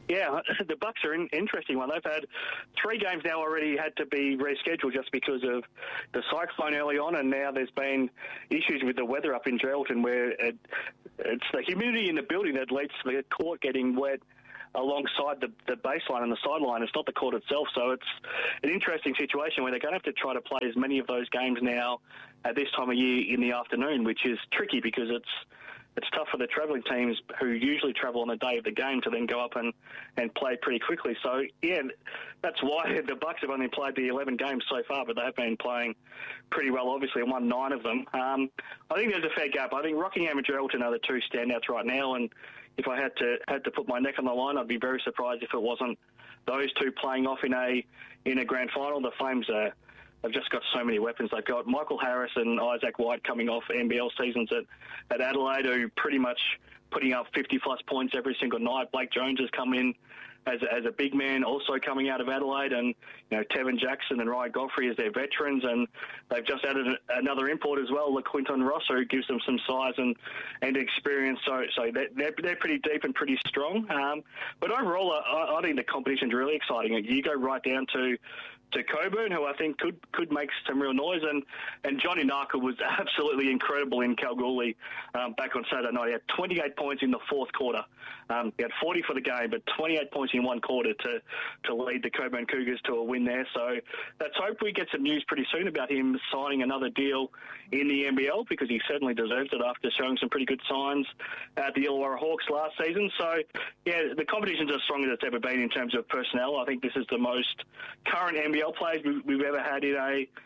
[SPEAKER 6] Yeah, the Bucks are an interesting one. They've had 3 games now already had to be rescheduled just because of the cyclone early on, and now there's been issues with the weather up in Geraldton where it's the humidity in the building that leads to the court getting wet alongside the baseline and the sideline. It's not the court itself, so it's an interesting situation where they're going to have to try to play as many of those games now at this time of year in the afternoon, which is tricky because it's tough for the travelling teams who usually travel on the day of the game to then go up and play pretty quickly. So, yeah, that's why the Bucks have only played the 11 games so far, but they have been playing pretty well, obviously, and won 9 of them. I think there's a fair gap. I think Rockingham and Geraldton are the 2 standouts right now, and if I had to put my neck on the line, I'd be very surprised if it wasn't those 2 playing off in a grand final. The Flames have just got so many weapons. They've got Michael Harris and Isaac White coming off NBL seasons at Adelaide, who pretty much putting up 50-plus points every single night. Blake Jones has come in as a big man, also coming out of Adelaide, and Tevin Jackson and Ryan Godfrey as their veterans, and they've just added another import as well, LaQuinton Ross, who gives them some size and experience. So they're pretty deep and pretty strong. But overall, I think the competition's really exciting. You go right down to Coburn, who I think could make some real noise, and Johnny Narka was absolutely incredible in Kalgoorlie back on Saturday night. He had 28 points in the 4th quarter. He had 40 for the game, but 28 points in 1 quarter to lead the Coburn Cougars to a win there. So let's hope we get some news pretty soon about him signing another deal in the NBL, because he certainly deserves it after showing some pretty good signs at the Illawarra Hawks last season. So, yeah, the competition's as strong as it's ever been in terms of personnel. I think this is the most current NBL players we've ever had in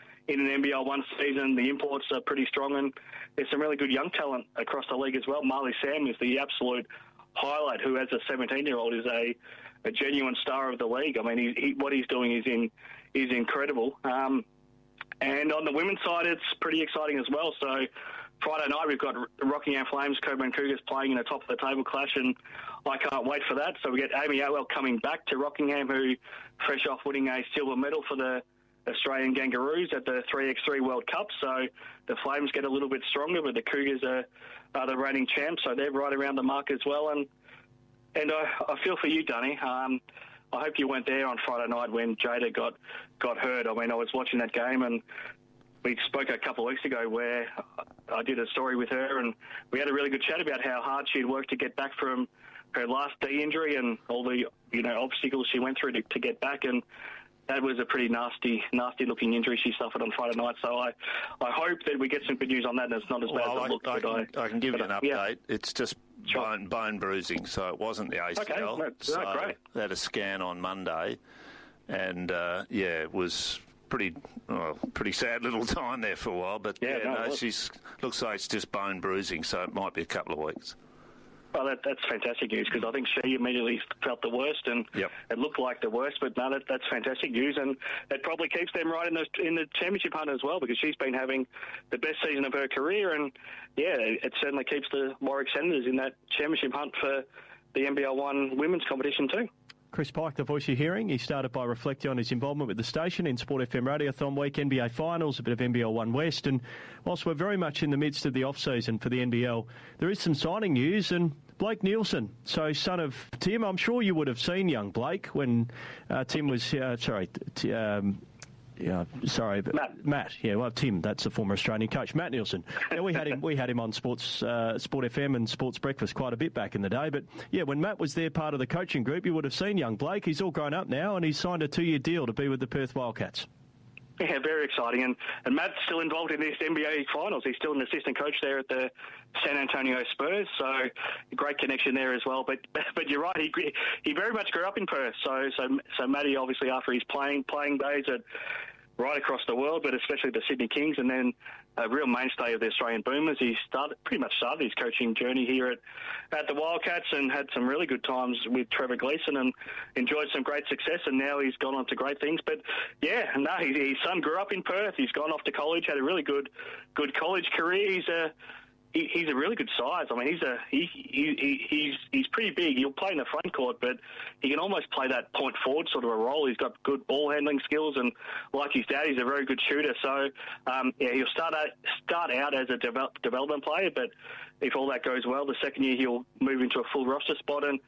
[SPEAKER 6] an NBL 1 season. The imports are pretty strong, and there's some really good young talent across the league as well. Marley Sam is the absolute highlight, who as a 17-year-old is a genuine star of the league. I mean, what he's doing is incredible. And on the women's side, it's pretty exciting as well. So Friday night, we've got Rockingham Flames, Coburn Cougars playing in a top-of-the-table clash, and I can't wait for that. So we get Amy Atwell coming back to Rockingham, who, fresh off winning a silver medal for the Australian Kangaroos at the 3x3 World Cup. So the Flames get a little bit stronger, but the Cougars are the reigning champs, so they're right around the mark as well. And I feel for you, Dunny. I hope you weren't there on Friday night when Jada got hurt. I mean, I was watching that game, and we spoke a couple of weeks ago where I did a story with her, and we had a really good chat about how hard she'd worked to get back from her last knee injury and all the obstacles she went through to get back. And that was a pretty nasty looking injury she suffered on Friday night. So I hope that we get some good news on that, and it's not as bad as it looked.
[SPEAKER 2] I can give you an update.
[SPEAKER 6] Yeah.
[SPEAKER 2] It's just bone bruising, so it wasn't the ACL.
[SPEAKER 6] Okay, great.
[SPEAKER 2] They had a scan on Monday, and it was pretty sad little time there for a while. But she's looks like it's just bone bruising, so it might be a couple of weeks.
[SPEAKER 6] Well, that's fantastic news, because I think she immediately felt the worst, and it looked like the worst. But no, that's fantastic news, and it probably keeps them right in the championship hunt as well, because she's been having the best season of her career, and it certainly keeps the Warwick Senators in that championship hunt for the NBL 1 women's competition too.
[SPEAKER 1] Chris Pike, the voice you're hearing, he started by reflecting on his involvement with the station in Sport FM Radiothon Week, NBA Finals, a bit of NBL 1 West, and whilst we're very much in the midst of the off-season for the NBL, there is some signing news, and Blake Nielsen, so son of Tim. I'm sure you would have seen young Blake when Tim was... Matt. Yeah, well, Tim, that's the former Australian coach, Matt Nielsen. Yeah, we had him on Sport FM and Sports Breakfast quite a bit back in the day. But yeah, when Matt was there, part of the coaching group, you would have seen young Blake. He's all grown up now, and he's signed a 2-year deal to be with the Perth Wildcats.
[SPEAKER 6] Yeah, very exciting. And Matt's still involved in this NBA Finals. He's still an assistant coach there at the San Antonio Spurs, so great connection there as well. But you're right, he very much grew up in Perth. So Matty, obviously, after his playing days at right across the world, but especially the Sydney Kings, and then a real mainstay of the Australian Boomers. He pretty much started his coaching journey here at the Wildcats, and had some really good times with Trevor Gleeson and enjoyed some great success, and now he's gone on to great things. But his son grew up in Perth. He's gone off to college, had a really good college career. He's a really good size. I mean, he's pretty big. He'll play in the front court, but he can almost play that point forward sort of a role. He's got good ball handling skills, and like his dad, he's a very good shooter. So, he'll start out as a development player, but if all that goes well, the second year he'll move into a full roster spot. And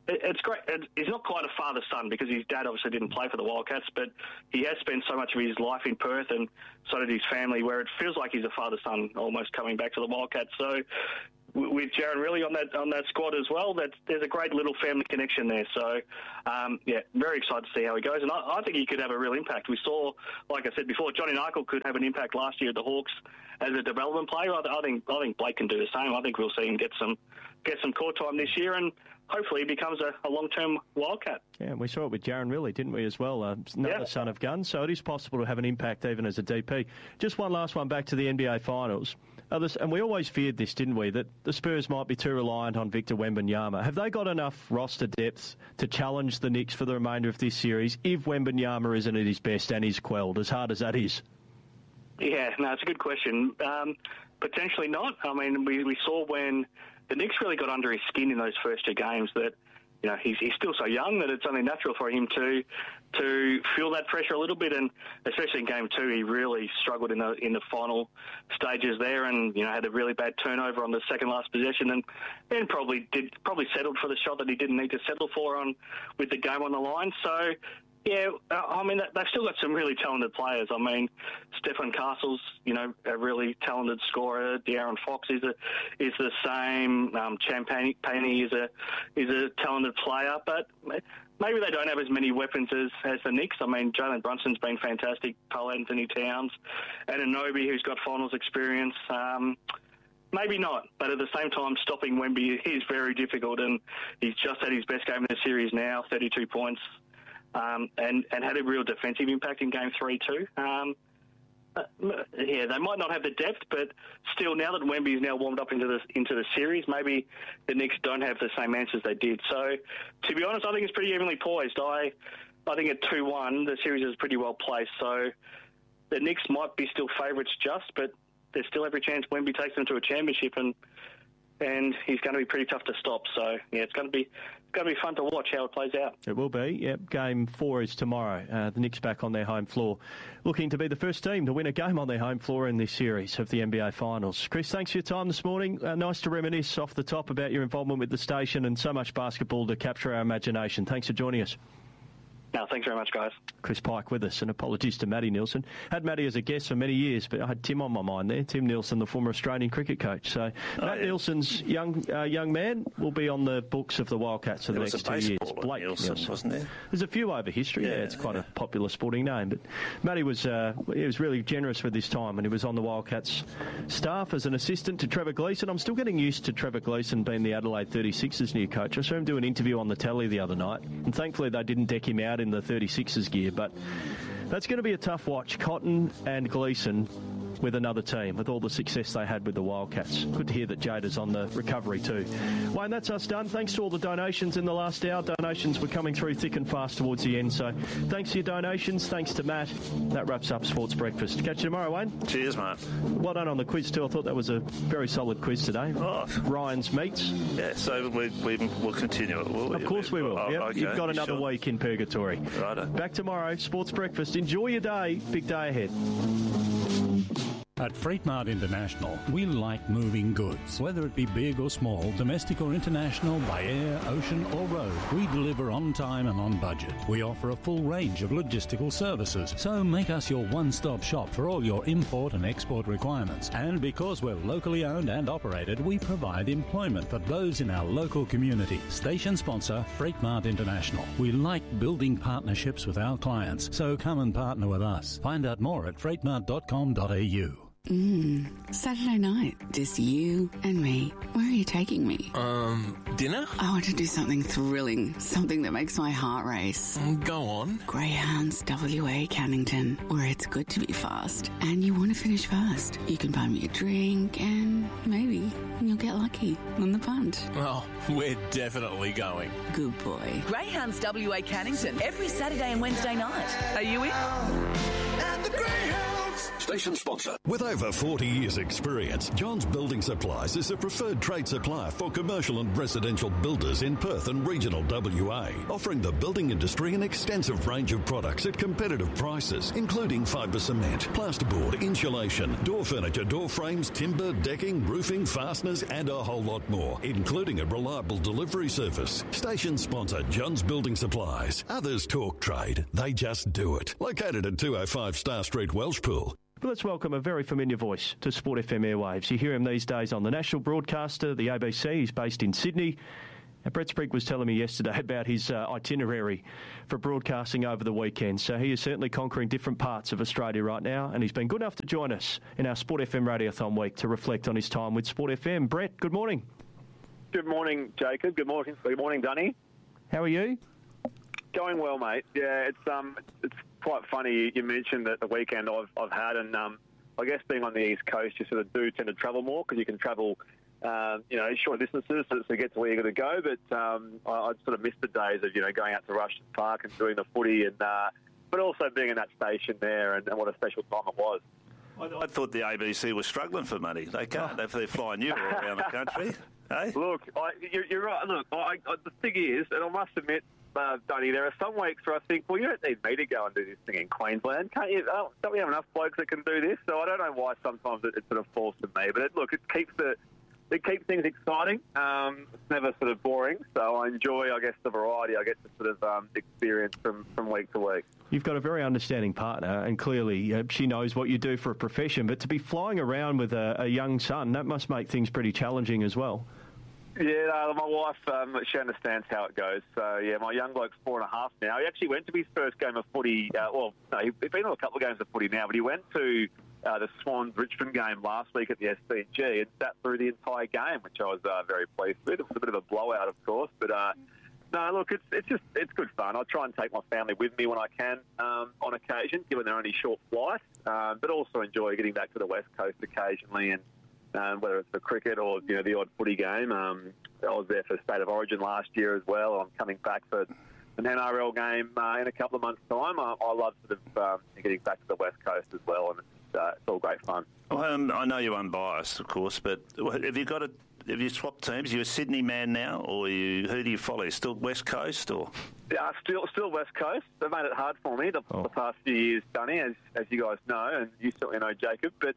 [SPEAKER 6] it's great. He's not quite a father-son because his dad obviously didn't play for the Wildcats, but he has spent so much of his life in Perth, and so did his family, where it feels like he's a father-son almost coming back to the Wildcats. So with Jaron Riley on that squad as well, there's a great little family connection there. So, very excited to see how he goes. And I think he could have a real impact. We saw, like I said before, Johnny Nykel could have an impact last year at the Hawks as a development player. I think Blake can do the same. I think we'll see him get some court time this year, and hopefully he becomes a long-term Wildcat.
[SPEAKER 1] Yeah, and we saw it with Jaron Riley, didn't we, as well? Another son of guns, so it is possible to have an impact even as a DP. Just one last one back to the NBA Finals. And we always feared this, didn't we, that the Spurs might be too reliant on Victor Wembanyama. Have they got enough roster depth to challenge the Knicks for the remainder of this series if Wembanyama isn't at his best and is quelled, as hard as that is?
[SPEAKER 6] Yeah, no, it's a good question. Potentially not. I mean, we saw when the Knicks really got under his skin in those first two games that, you know, he's still so young that it's only natural for him to feel that pressure a little bit, and especially in game two, he really struggled in the final stages there, and had a really bad turnover on the second last possession, and then probably settled for the shot that he didn't need to settle for with the game on the line. So. Yeah, I mean, they've still got some really talented players. I mean, Stephen Castle's, a really talented scorer. De'Aaron Fox is the same. Champagnie is a talented player, but maybe they don't have as many weapons as the Knicks. I mean, Jalen Brunson's been fantastic. Karl Anthony Towns, and Anunoby, who's got finals experience. Maybe not, but at the same time, stopping Wemby is very difficult, and he's just had his best game in the series now, 32 points. And had a real defensive impact in Game 3 too. They might not have the depth, but still, now that Wemby's now warmed up into the series, maybe the Knicks don't have the same answers they did. So, to be honest, I think it's pretty evenly poised. I think at 2-1, the series is pretty well placed. So, the Knicks might be still favourites but there's still every chance Wemby takes them to a championship, and he's going to be pretty tough to stop. So, it's going to be fun to watch how it plays out.
[SPEAKER 1] It will be. Yep. Game 4 is tomorrow. The Knicks back on their home floor, looking to be the first team to win a game on their home floor in this series of the NBA Finals. Chris, thanks for your time this morning. Nice to reminisce off the top about your involvement with the station and so much basketball to capture our imagination. Thanks for joining us.
[SPEAKER 6] No, thanks very much, guys.
[SPEAKER 1] Chris Pike with us, and apologies to Matty Nielsen. Had Matty as a guest for many years, but I had Tim on my mind there. Tim Nielsen, the former Australian cricket coach. So Matt Nielsen's young man will be on the books of the Wildcats for the next 2 years.
[SPEAKER 2] Blake Nielsen, wasn't there?
[SPEAKER 1] There's a few over history. Yeah, it's quite a popular sporting name. But Matty was really generous with his time, and he was on the Wildcats staff as an assistant to Trevor Gleeson. I'm still getting used to Trevor Gleeson being the Adelaide 36ers new coach. I saw him do an interview on the telly the other night, and thankfully they didn't deck him out in the 36ers gear, but that's going to be a tough watch. Cotton and Gleeson with another team, with all the success they had with the Wildcats. Good to hear that Jada's on the recovery too. Wayne, that's us done. Thanks to all the donations in the last hour. Donations were coming through thick and fast towards the end, so thanks for your donations. Thanks to Matt. That wraps up Sports Breakfast. Catch you tomorrow, Wayne.
[SPEAKER 2] Cheers, mate.
[SPEAKER 1] Well done on the quiz too. I thought that was a very solid quiz today.
[SPEAKER 2] Oh.
[SPEAKER 1] Ryan's Meats.
[SPEAKER 2] Yeah, so we'll continue it, will we?
[SPEAKER 1] Of course we will. Yep.
[SPEAKER 2] Okay.
[SPEAKER 1] You've got another week in purgatory.
[SPEAKER 2] Righto.
[SPEAKER 1] Back tomorrow, Sports Breakfast. Enjoy your day. Big day ahead.
[SPEAKER 7] At Freight Mart International, we like moving goods. Whether it be big or small, domestic or international, by air, ocean or road, we deliver on time and on budget. We offer a full range of logistical services, so make us your one-stop shop for all your import and export requirements. And because we're locally owned and operated, we provide employment for those in our local community. Station sponsor, Freight Mart International. We like building partnerships with our clients, so come and partner with us. Find out more at freightmart.com.au.
[SPEAKER 8] Saturday night, just you and me. Where are you taking me?
[SPEAKER 9] Dinner?
[SPEAKER 8] I want to do something thrilling, something that makes my heart race.
[SPEAKER 9] Go on.
[SPEAKER 8] Greyhounds WA Cannington, where it's good to be fast, and you want to finish fast. You can buy me a drink, and maybe you'll get lucky on the punt.
[SPEAKER 9] Oh, we're definitely going.
[SPEAKER 8] Good boy.
[SPEAKER 10] Greyhounds WA Cannington, every Saturday and Wednesday night. Are you in?
[SPEAKER 11] And the Greyhounds.
[SPEAKER 10] station sponsor.
[SPEAKER 11] With over 40 years' experience, John's Building Supplies is a preferred trade supplier for commercial and residential builders in Perth and regional WA, offering the building industry an extensive range of products at competitive prices, including fibre cement, plasterboard, insulation, door furniture, door frames, timber, decking, roofing, fasteners, and a whole lot more, including a reliable delivery service. Station sponsor John's Building Supplies. Others talk trade, they just do it. Located at 205 Star Street, Welshpool.
[SPEAKER 1] Well, let's welcome a very familiar voice to Sport FM airwaves. You hear him these days on the national broadcaster, the ABC. He's based in Sydney. And Brett Sprigg was telling me yesterday about his itinerary for broadcasting over the weekend. So he is certainly conquering different parts of Australia right now, and he's been good enough to join us in our Sport FM Radiothon week to reflect on his time with Sport FM. Brett, good morning.
[SPEAKER 12] Good morning, Jacob. Good morning, Dunny.
[SPEAKER 1] How are you?
[SPEAKER 12] Going well, mate. Yeah, it's quite funny you mentioned that the weekend I've had, and I guess being on the East Coast, you sort of do tend to travel more because you can travel, short distances to get to where you're going to go. But I sort of missed the days of going out to Rushton Park and doing the footy, and but also being in that station there, and what a special time it was.
[SPEAKER 2] I thought the ABC was struggling for money. They can't. They're flying you all around the country. Hey?
[SPEAKER 12] Look, you're right. Look, the thing is, and I must admit, Dunny, there are some weeks where I think, well, you don't need me to go and do this thing in Queensland, can't you? Don't we have enough blokes that can do this? So I don't know why sometimes it sort of falls to me. But it keeps things exciting. It's never sort of boring. So I enjoy, I guess, the variety I get to sort of experience from week to week.
[SPEAKER 1] You've got a very understanding partner, and clearly she knows what you do for a profession. But to be flying around with a young son, that must make things pretty challenging as well.
[SPEAKER 12] Yeah, my wife, she understands how it goes. So, yeah, my young bloke's 4.5 now. He actually went to his first game of footy. He's been on a couple of games of footy now, but he went to the Swans-Richmond game last week at the SCG and sat through the entire game, which I was very pleased with. It was a bit of a blowout, of course, but no, look, it's good fun. I try and take my family with me when I can on occasion, given they're only short flights, but also enjoy getting back to the West Coast occasionally, and whether it's for cricket or the odd footy game. I was there for State of Origin last year as well. I'm coming back for an NRL game in a couple of months' time. I love sort of getting back to the West Coast as well, and it's all great fun.
[SPEAKER 2] Well, I know you're unbiased, of course, but have you swapped teams? Are you a Sydney man now, or who do you follow? Still West Coast, or?
[SPEAKER 12] Yeah, still West Coast. They've made it hard for me the past few years, Dunny, as you guys know, and you certainly know, Jacob. But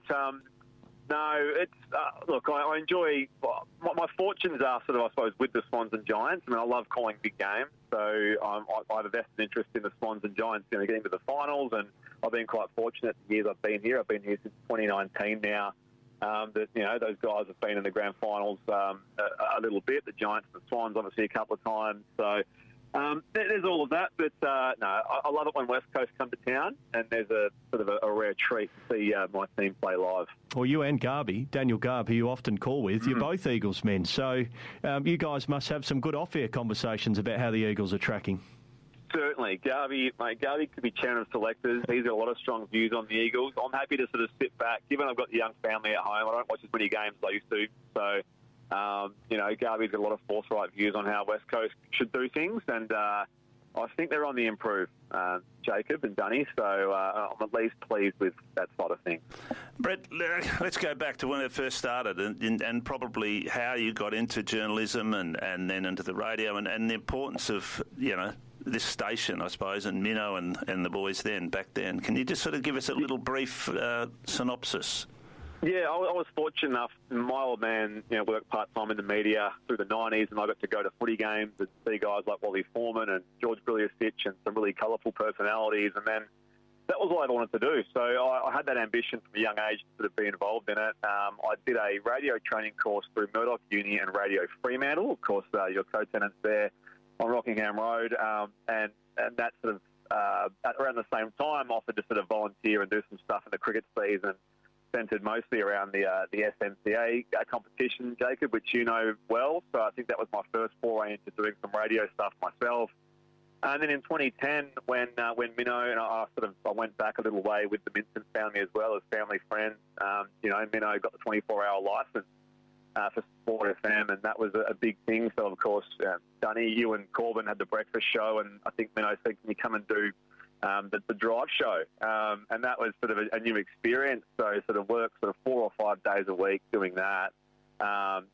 [SPEAKER 12] no, it's look, I enjoy. My fortunes are sort of, I suppose, with the Swans and Giants. I mean, I love calling big games, so I have a vested interest in the Swans and Giants getting to the finals, and I've been quite fortunate the years I've been here. I've been here since 2019 now. That those guys have been in the grand finals a little bit. The Giants and the Swans, obviously, a couple of times. So there's all of that. But no, I love it when West Coast come to town, and there's a sort of a rare treat to see my team play live.
[SPEAKER 1] Well, you and Garby, Daniel Garb, who you often call with, you're both Eagles men. So you guys must have some good off-air conversations about how the Eagles are tracking.
[SPEAKER 12] Certainly. Garby could be chairman of selectors. He's got a lot of strong views on the Eagles. I'm happy to sort of sit back. Given I've got the young family at home, I don't watch as many games as I used to. So, Garby's got a lot of forthright views on how West Coast should do things. And I think they're on the improve, Jacob and Dunny. So I'm at least pleased with that side of things.
[SPEAKER 2] Brett, let's go back to when it first started and probably how you got into journalism and then into the radio and the importance of, this station, I suppose, and Minnow and the boys back then. Can you just sort of give us a little brief synopsis?
[SPEAKER 12] Yeah, I was fortunate enough. My old man, worked part-time in the media through the 90s, and I got to go to footy games and see guys like Wally Foreman and George Briliasich and some really colourful personalities, and then that was all I wanted to do. So I had that ambition from a young age to sort of be involved in it. I did a radio training course through Murdoch Uni and Radio Fremantle. Of course, your co-tenants there on Rockingham Road, and that sort of around the same time offered to sort of volunteer and do some stuff in the cricket season, centred mostly around the SMCA competition, Jacob, which you know well. So I think that was my first foray into doing some radio stuff myself. And then in 2010, when Minnow and I went back a little way with the Minson family as well as family friends. Minnow got the 24-hour licence for Sport FM, and that was a big thing. So, of course, Dunny, you and Corbin had the breakfast show, and I think Minnow said, can you come and do the drive show, and that was sort of a new experience. So sort of worked sort of 4 or 5 days a week doing that. And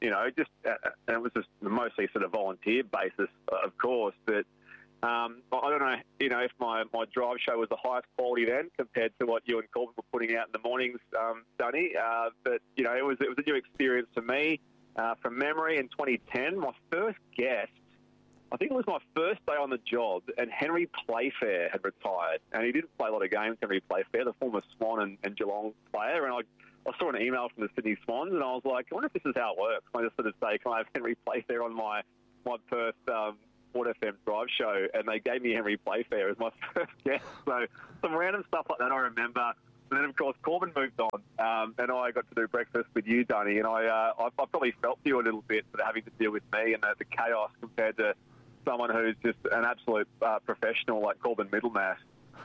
[SPEAKER 12] it was just mostly sort of volunteer basis, of course. But I don't know, if my drive show was the highest quality then compared to what you and Corbin were putting out in the mornings, Dunny. But it was a new experience for me. From memory, in 2010, my first guest, I think it was my first day on the job, and Henry Playfair had retired. And he didn't play a lot of games, Henry Playfair, the former Swan and Geelong player. And I saw an email from the Sydney Swans, and I was like, I wonder if this is how it works. I just sort of say, can I have Henry Playfair on my Perth Sport FM drive show? And they gave me Henry Playfair as my first guest. So some random stuff like that I remember. And then, of course, Corbin moved on, and I got to do breakfast with you, Dunny. And I probably felt for you a little bit, sort of having to deal with me and the chaos compared to someone who's just an absolute professional like Corbin Middlemass.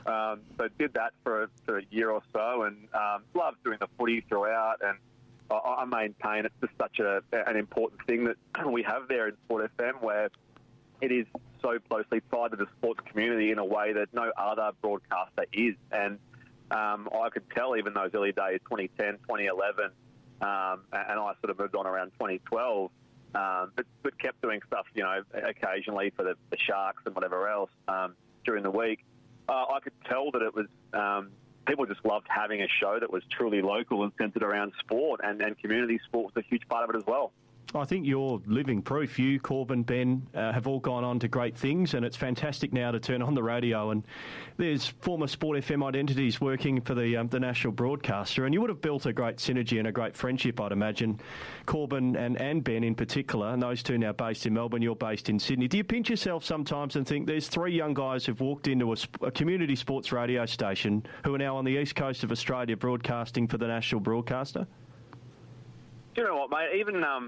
[SPEAKER 12] So did that for a year or so, and loved doing the footy throughout. And I maintain it's just such an important thing that we have there in Sport FM, where it is so closely tied to the sports community in a way that no other broadcaster is. And I could tell even those early days, 2010, 2011, and I sort of moved on around 2012, but kept doing stuff, occasionally for the Sharks and whatever else during the week. I could tell that it was people just loved having a show that was truly local and centred around sport, and community sport was a huge part of it as well.
[SPEAKER 1] I think you're living proof. You, Corbin, Ben, have all gone on to great things, and it's fantastic now to turn on the radio. And there's former Sport FM identities working for the national broadcaster, and you would have built a great synergy and a great friendship, I'd imagine, Corbin and Ben in particular, and those two now based in Melbourne, you're based in Sydney. Do you pinch yourself sometimes and think there's 3 young guys who've walked into a community sports radio station who are now on the east coast of Australia broadcasting for the national broadcaster?
[SPEAKER 12] Do you know what, mate?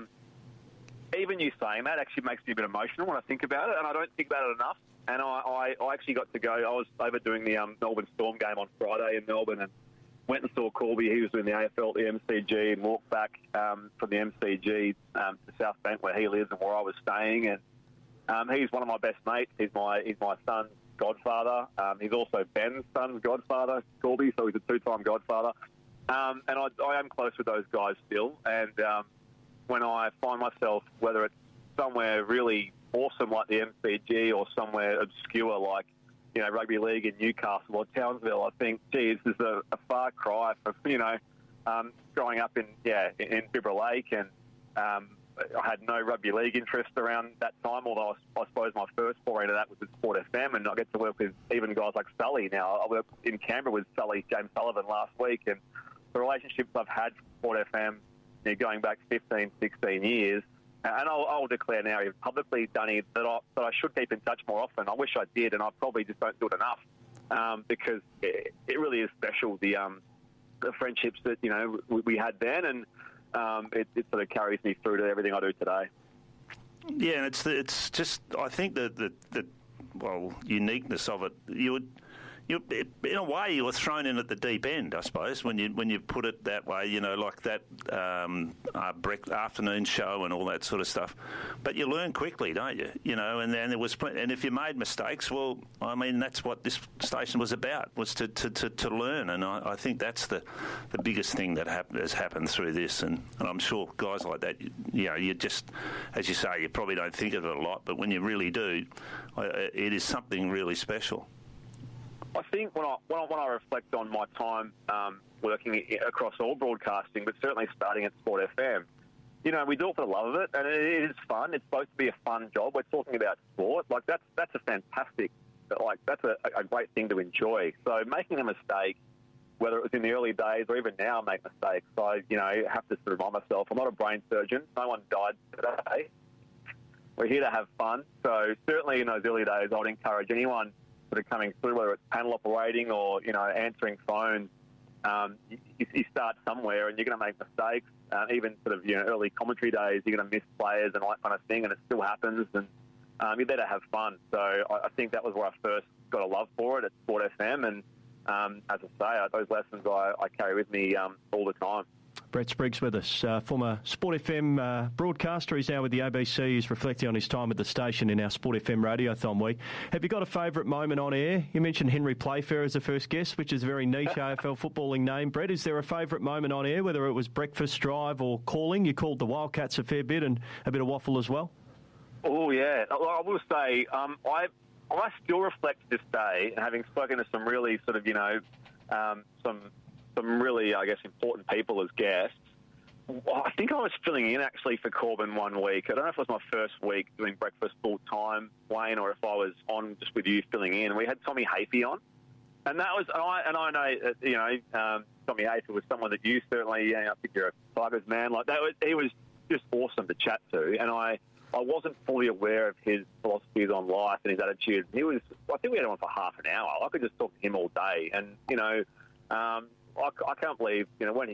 [SPEAKER 12] Even you saying that actually makes me a bit emotional when I think about it, and I don't think about it enough. And I actually got to go. I was over doing the Melbourne Storm game on Friday in Melbourne, and went and saw Corby. He was doing the AFL, the MCG, and walked back from the MCG to South Bank where he lives and where I was staying. And he's one of my best mates. He's my son's godfather. He's also Ben's son's godfather, Corby, so he's a 2-time godfather. And I am close with those guys still. And when I find myself, whether it's somewhere really awesome like the MCG or somewhere obscure like, rugby league in Newcastle or Townsville, I think, geez, this is a far cry from, growing up in Bibra Lake, and I had no rugby league interest around that time, although I suppose my first foray into that was with Sport FM, and I get to work with even guys like Sully now. I worked in Canberra with Sully, James Sullivan last week, and the relationships I've had for Sport FM going back 15, 16 years. And I'll declare now publicly, Dunny, that I should keep in touch more often. I wish I did, and I probably just don't do it enough because it really is special, the friendships that, we had then, and it sort of carries me through to everything I do today.
[SPEAKER 2] Yeah, and it's just, I think the uniqueness of it, in a way, you were thrown in at the deep end, I suppose, when you put it that way. Like that afternoon show and all that sort of stuff. But you learn quickly, don't you? And then there was, and if you made mistakes, well, I mean, that's what this station was about, was to learn. And I think that's the biggest thing that has happened through this. And I'm sure guys like that, you just, as you say, you probably don't think of it a lot, but when you really do, it is something really special.
[SPEAKER 12] I think when I reflect on my time working across all broadcasting, but certainly starting at Sport FM, we do it for the love of it, and it is fun. It's supposed to be a fun job. We're talking about sport. Like, that's a fantastic, that's a great thing to enjoy. So making a mistake, whether it was in the early days or even now I make mistakes, I have to sort of remind myself, I'm not a brain surgeon. No one died today. We're here to have fun. So certainly in those early days, I would encourage anyone sort of coming through, whether it's panel operating or, answering phones, you start somewhere and you're going to make mistakes. Even sort of, early commentary days, you're going to miss players and all that kind of thing, and it still happens. And you're there to have fun. So I think that was where I first got a love for it at Sport FM. And as I say, those lessons I carry with me all the time.
[SPEAKER 1] Brett Spriggs with us, former Sport FM broadcaster. He's now with the ABC. He's reflecting on his time at the station in our Sport FM Radiothon week. Have you got a favourite moment on air? You mentioned Henry Playfair as the first guest, which is a very niche AFL footballing name. Brett, is there a favourite moment on air, whether it was breakfast drive or calling? You called the Wildcats a fair bit and a bit of waffle as well.
[SPEAKER 12] Oh, yeah. I will say, I still reflect this day, having spoken to some really sort of, some really, I guess, important people as guests. I think I was filling in, actually, for Corbin one week. I don't know if it was my first week doing breakfast full-time, Wayne, or if I was on just with you filling in. We had Tommy Hafey on. And that was, and I know, Tommy Hafey was someone that you certainly, I think you're a Tigers man. Like that, he was just awesome to chat to. And I wasn't fully aware of his philosophies on life and his attitude. I think we had him on for half an hour. I could just talk to him all day. And, I can't believe, when he